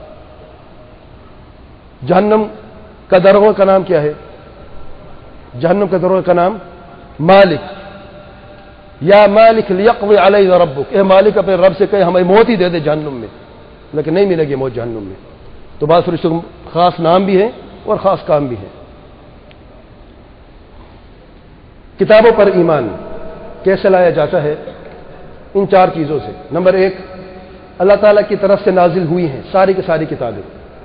جہنم کا دروازہ کا نام کیا ہے؟ جہنم کا دروازہ کا نام مالک. یا مالک لیقضی علینا ربک، اے مالک اپنے رب سے کہے ہمیں موت ہی دے دے جہنم میں، لیکن نہیں ملے گی موت جہنم میں. تو بعض فرشتوں کو خاص نام بھی ہیں اور خاص کام بھی ہیں. کتابوں پر ایمان کیسے لایا جاتا ہے؟ ان چار چیزوں سے. نمبر ایک، اللہ تعالیٰ کی طرف سے نازل ہوئی ہیں ساری کی ساری کتابیں.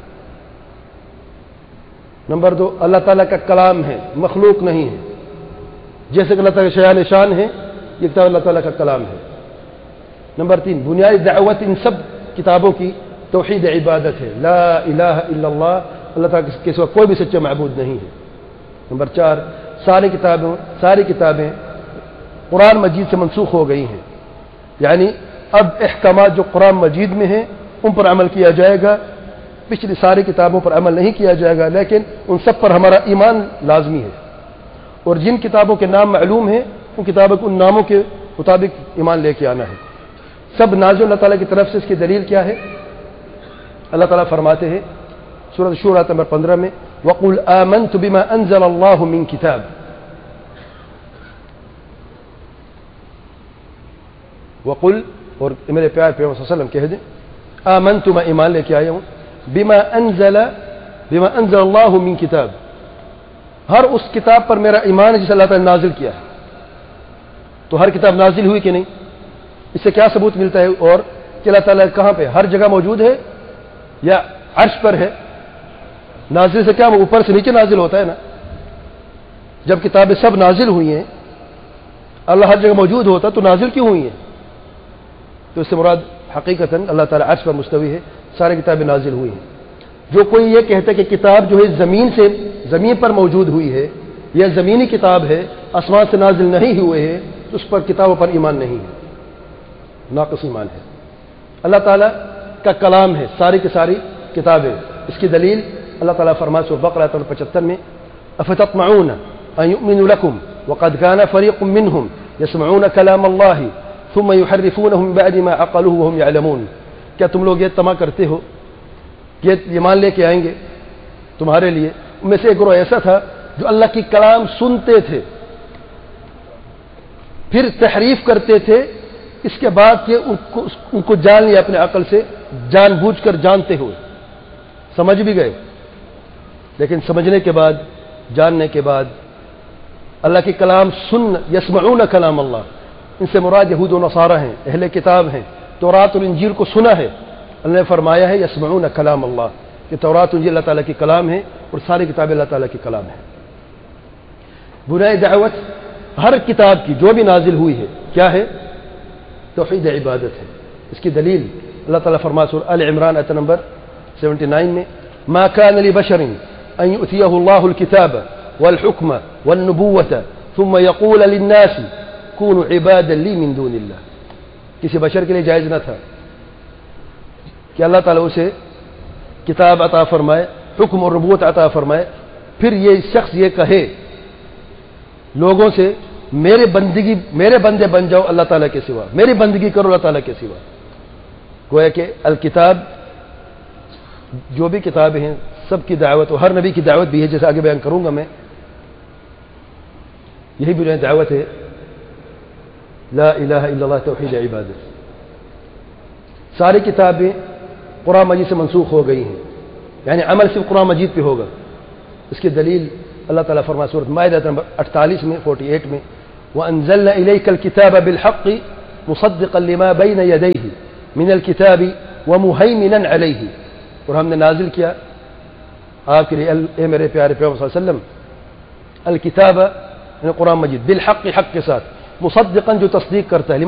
نمبر دو، اللہ تعالیٰ کا کلام ہے، مخلوق نہیں ہے. جیسے کہ اللہ تعالیٰ شیان شان ہے، یہ کتاب اللہ تعالیٰ کا کلام ہے. نمبر تین، بنیادی دعوت ان سب کتابوں کی توحید عبادت ہے، لا الہ الا اللہ، اللہ تعالیٰ کے سوا کوئی بھی سچا معبود نہیں ہے. نمبر چار، ساری کتابیں ساری کتابیں قرآن مجید سے منسوخ ہو گئی ہیں، یعنی اب احکامات جو قرآن مجید میں ہیں ان پر عمل کیا جائے گا، پچھلی ساری کتابوں پر عمل نہیں کیا جائے گا، لیکن ان سب پر ہمارا ایمان لازمی ہے. اور جن کتابوں کے نام معلوم ہیں ان کتابوں کو ان ناموں کے مطابق ایمان لے کے آنا ہے. سب نازل اللہ تعالیٰ کی طرف سے. اس کی دلیل کیا ہے؟ اللہ تعالیٰ فرماتے ہیں سورۃ شورى نمبر پندرہ میں وَقُلْ آمَنْتُ بِمَا أَنزَلَ اللَّهُ مِنْ كِتَابٍ. وَقُلْ، اور میرے پیارے پیغمبر صلی اللہ علیہ وسلم کہہ دیں آمنت، میں ایمان لے کے آیا ہوں، بما انزل بما انزل اللہ من کتاب، ہر اس کتاب پر میرا ایمان ہے جسے اللہ تعالیٰ نے نازل کیا ہے. تو ہر کتاب نازل ہوئی کہ نہیں؟ اس سے کیا ثبوت ملتا ہے؟ اور کہ اللہ تعالیٰ کہاں پہ؟ ہر جگہ موجود ہے یا عرش پر ہے؟ نازل سے کیا وہ اوپر سے نیچے نازل ہوتا ہے نا. جب کتابیں سب نازل ہوئی ہیں، اللہ ہر جگہ موجود ہوتا تو نازل کیوں ہوئی ہیں؟ تو اس سے مراد حقیقتاً اللہ تعالیٰ عرش پر مستوی ہے، ساری کتابیں نازل ہوئی ہیں. جو کوئی یہ کہتا ہے کہ کتاب جو ہے زمین سے زمین پر موجود ہوئی ہے یا زمینی کتاب ہے، آسمان سے نازل نہیں ہوئے ہے، تو اس پر کتابوں پر ایمان نہیں ہے، ناقص ایمان ہے. اللہ تعالیٰ کا کلام ہے ساری کی ساری کتابیں. اس کی دلیل اللہ تعالیٰ فرماتے سورۃ بقرہ پچہتر میں افتطمعون ان یؤمنوا لکم وقد کان فریق منهم یسمعون کلام اللہ ثم يحرفونه من بعد ما عقلوه وهم يعلمون. کیا تم لوگ یہ طمع کرتے ہو کہ ایمان لے کے آئیں گے تمہارے لیے؟ ان میں سے ایک گروہ ایسا تھا جو اللہ کی کلام سنتے تھے پھر تحریف کرتے تھے، اس کے بعد کہ ان کو, ان کو جان لیا اپنے عقل سے، جان بوجھ کر جانتے ہوئے. سمجھ بھی گئے، لیکن سمجھنے کے بعد، جاننے کے بعد اللہ کی کلام سن، یسمعون کلام اللہ، ان سے مراد یہود و نصارہ ہیں، اہل کتاب ہیں. تورات اور انجیل کو سنا ہے، اللہ نے فرمایا ہے یسمعون کلام اللہ، کہ تورات انجیل اللہ تعالیٰ کی کلام ہے اور ساری کتابیں اللہ تعالیٰ کی کلام ہے. بنیادی دعوت ہر کتاب کی جو بھی نازل ہوئی ہے کیا ہے؟ توحید عبادت ہے. اس کی دلیل اللہ تعالیٰ فرمایا سورۃ آل عمران آیت نمبر انہتر میں ما كان لبشر ان يؤتيه الله الكتاب والحكم والنبوة ثم يقول للناس كونوا عبادا لي من دون الله. کسی بشر کے لیے جائز نہ تھا کہ اللہ تعالیٰ اسے کتاب عطا فرمائے، حکم اور نبوت عطا فرمائے، پھر یہ شخص یہ کہے لوگوں سے میرے بندگی میرے بندے بن جاؤ اللہ تعالیٰ کے سوا، میری بندگی کرو اللہ تعالیٰ کے سوا. گویا کہ الکتاب، جو بھی کتابیں ہیں سب کی دعوت، اور ہر نبی کی دعوت بھی ہے، جیسے آگے بیان کروں گا میں. یہی بنیادی دعوت ہے لا الہ الا اللہ، توحید عبادت. ساری کتابیں قرآن مجید سے منسوخ ہو گئی ہیں، یعنی عمل صرف قرآن مجید پہ ہوگا. اس کی دلیل اللہ تعالیٰ فرمایا سورۃ مائدہ نمبر اڑتالیس میں اڑتالیس میں وَأَنزَلْنَا إِلَيْكَ الْكِتَابَ بِالْحَقِّ مُصَدِّقًا لِمَا بَيْنَ يَدَيْهِ مِنَ الْكِتَابِ وَمُهَيْمِنًا عَلَيْهِ، اور ہم نے نازل کیا آپ کے لیے اے میرے پیارے پیغمبر صلی اللہ علیہ وسلم الکتاب یعنی قرآن مجید بالحق، حق کے ساتھ، مصدقاً جو تصدیق کرتا ہے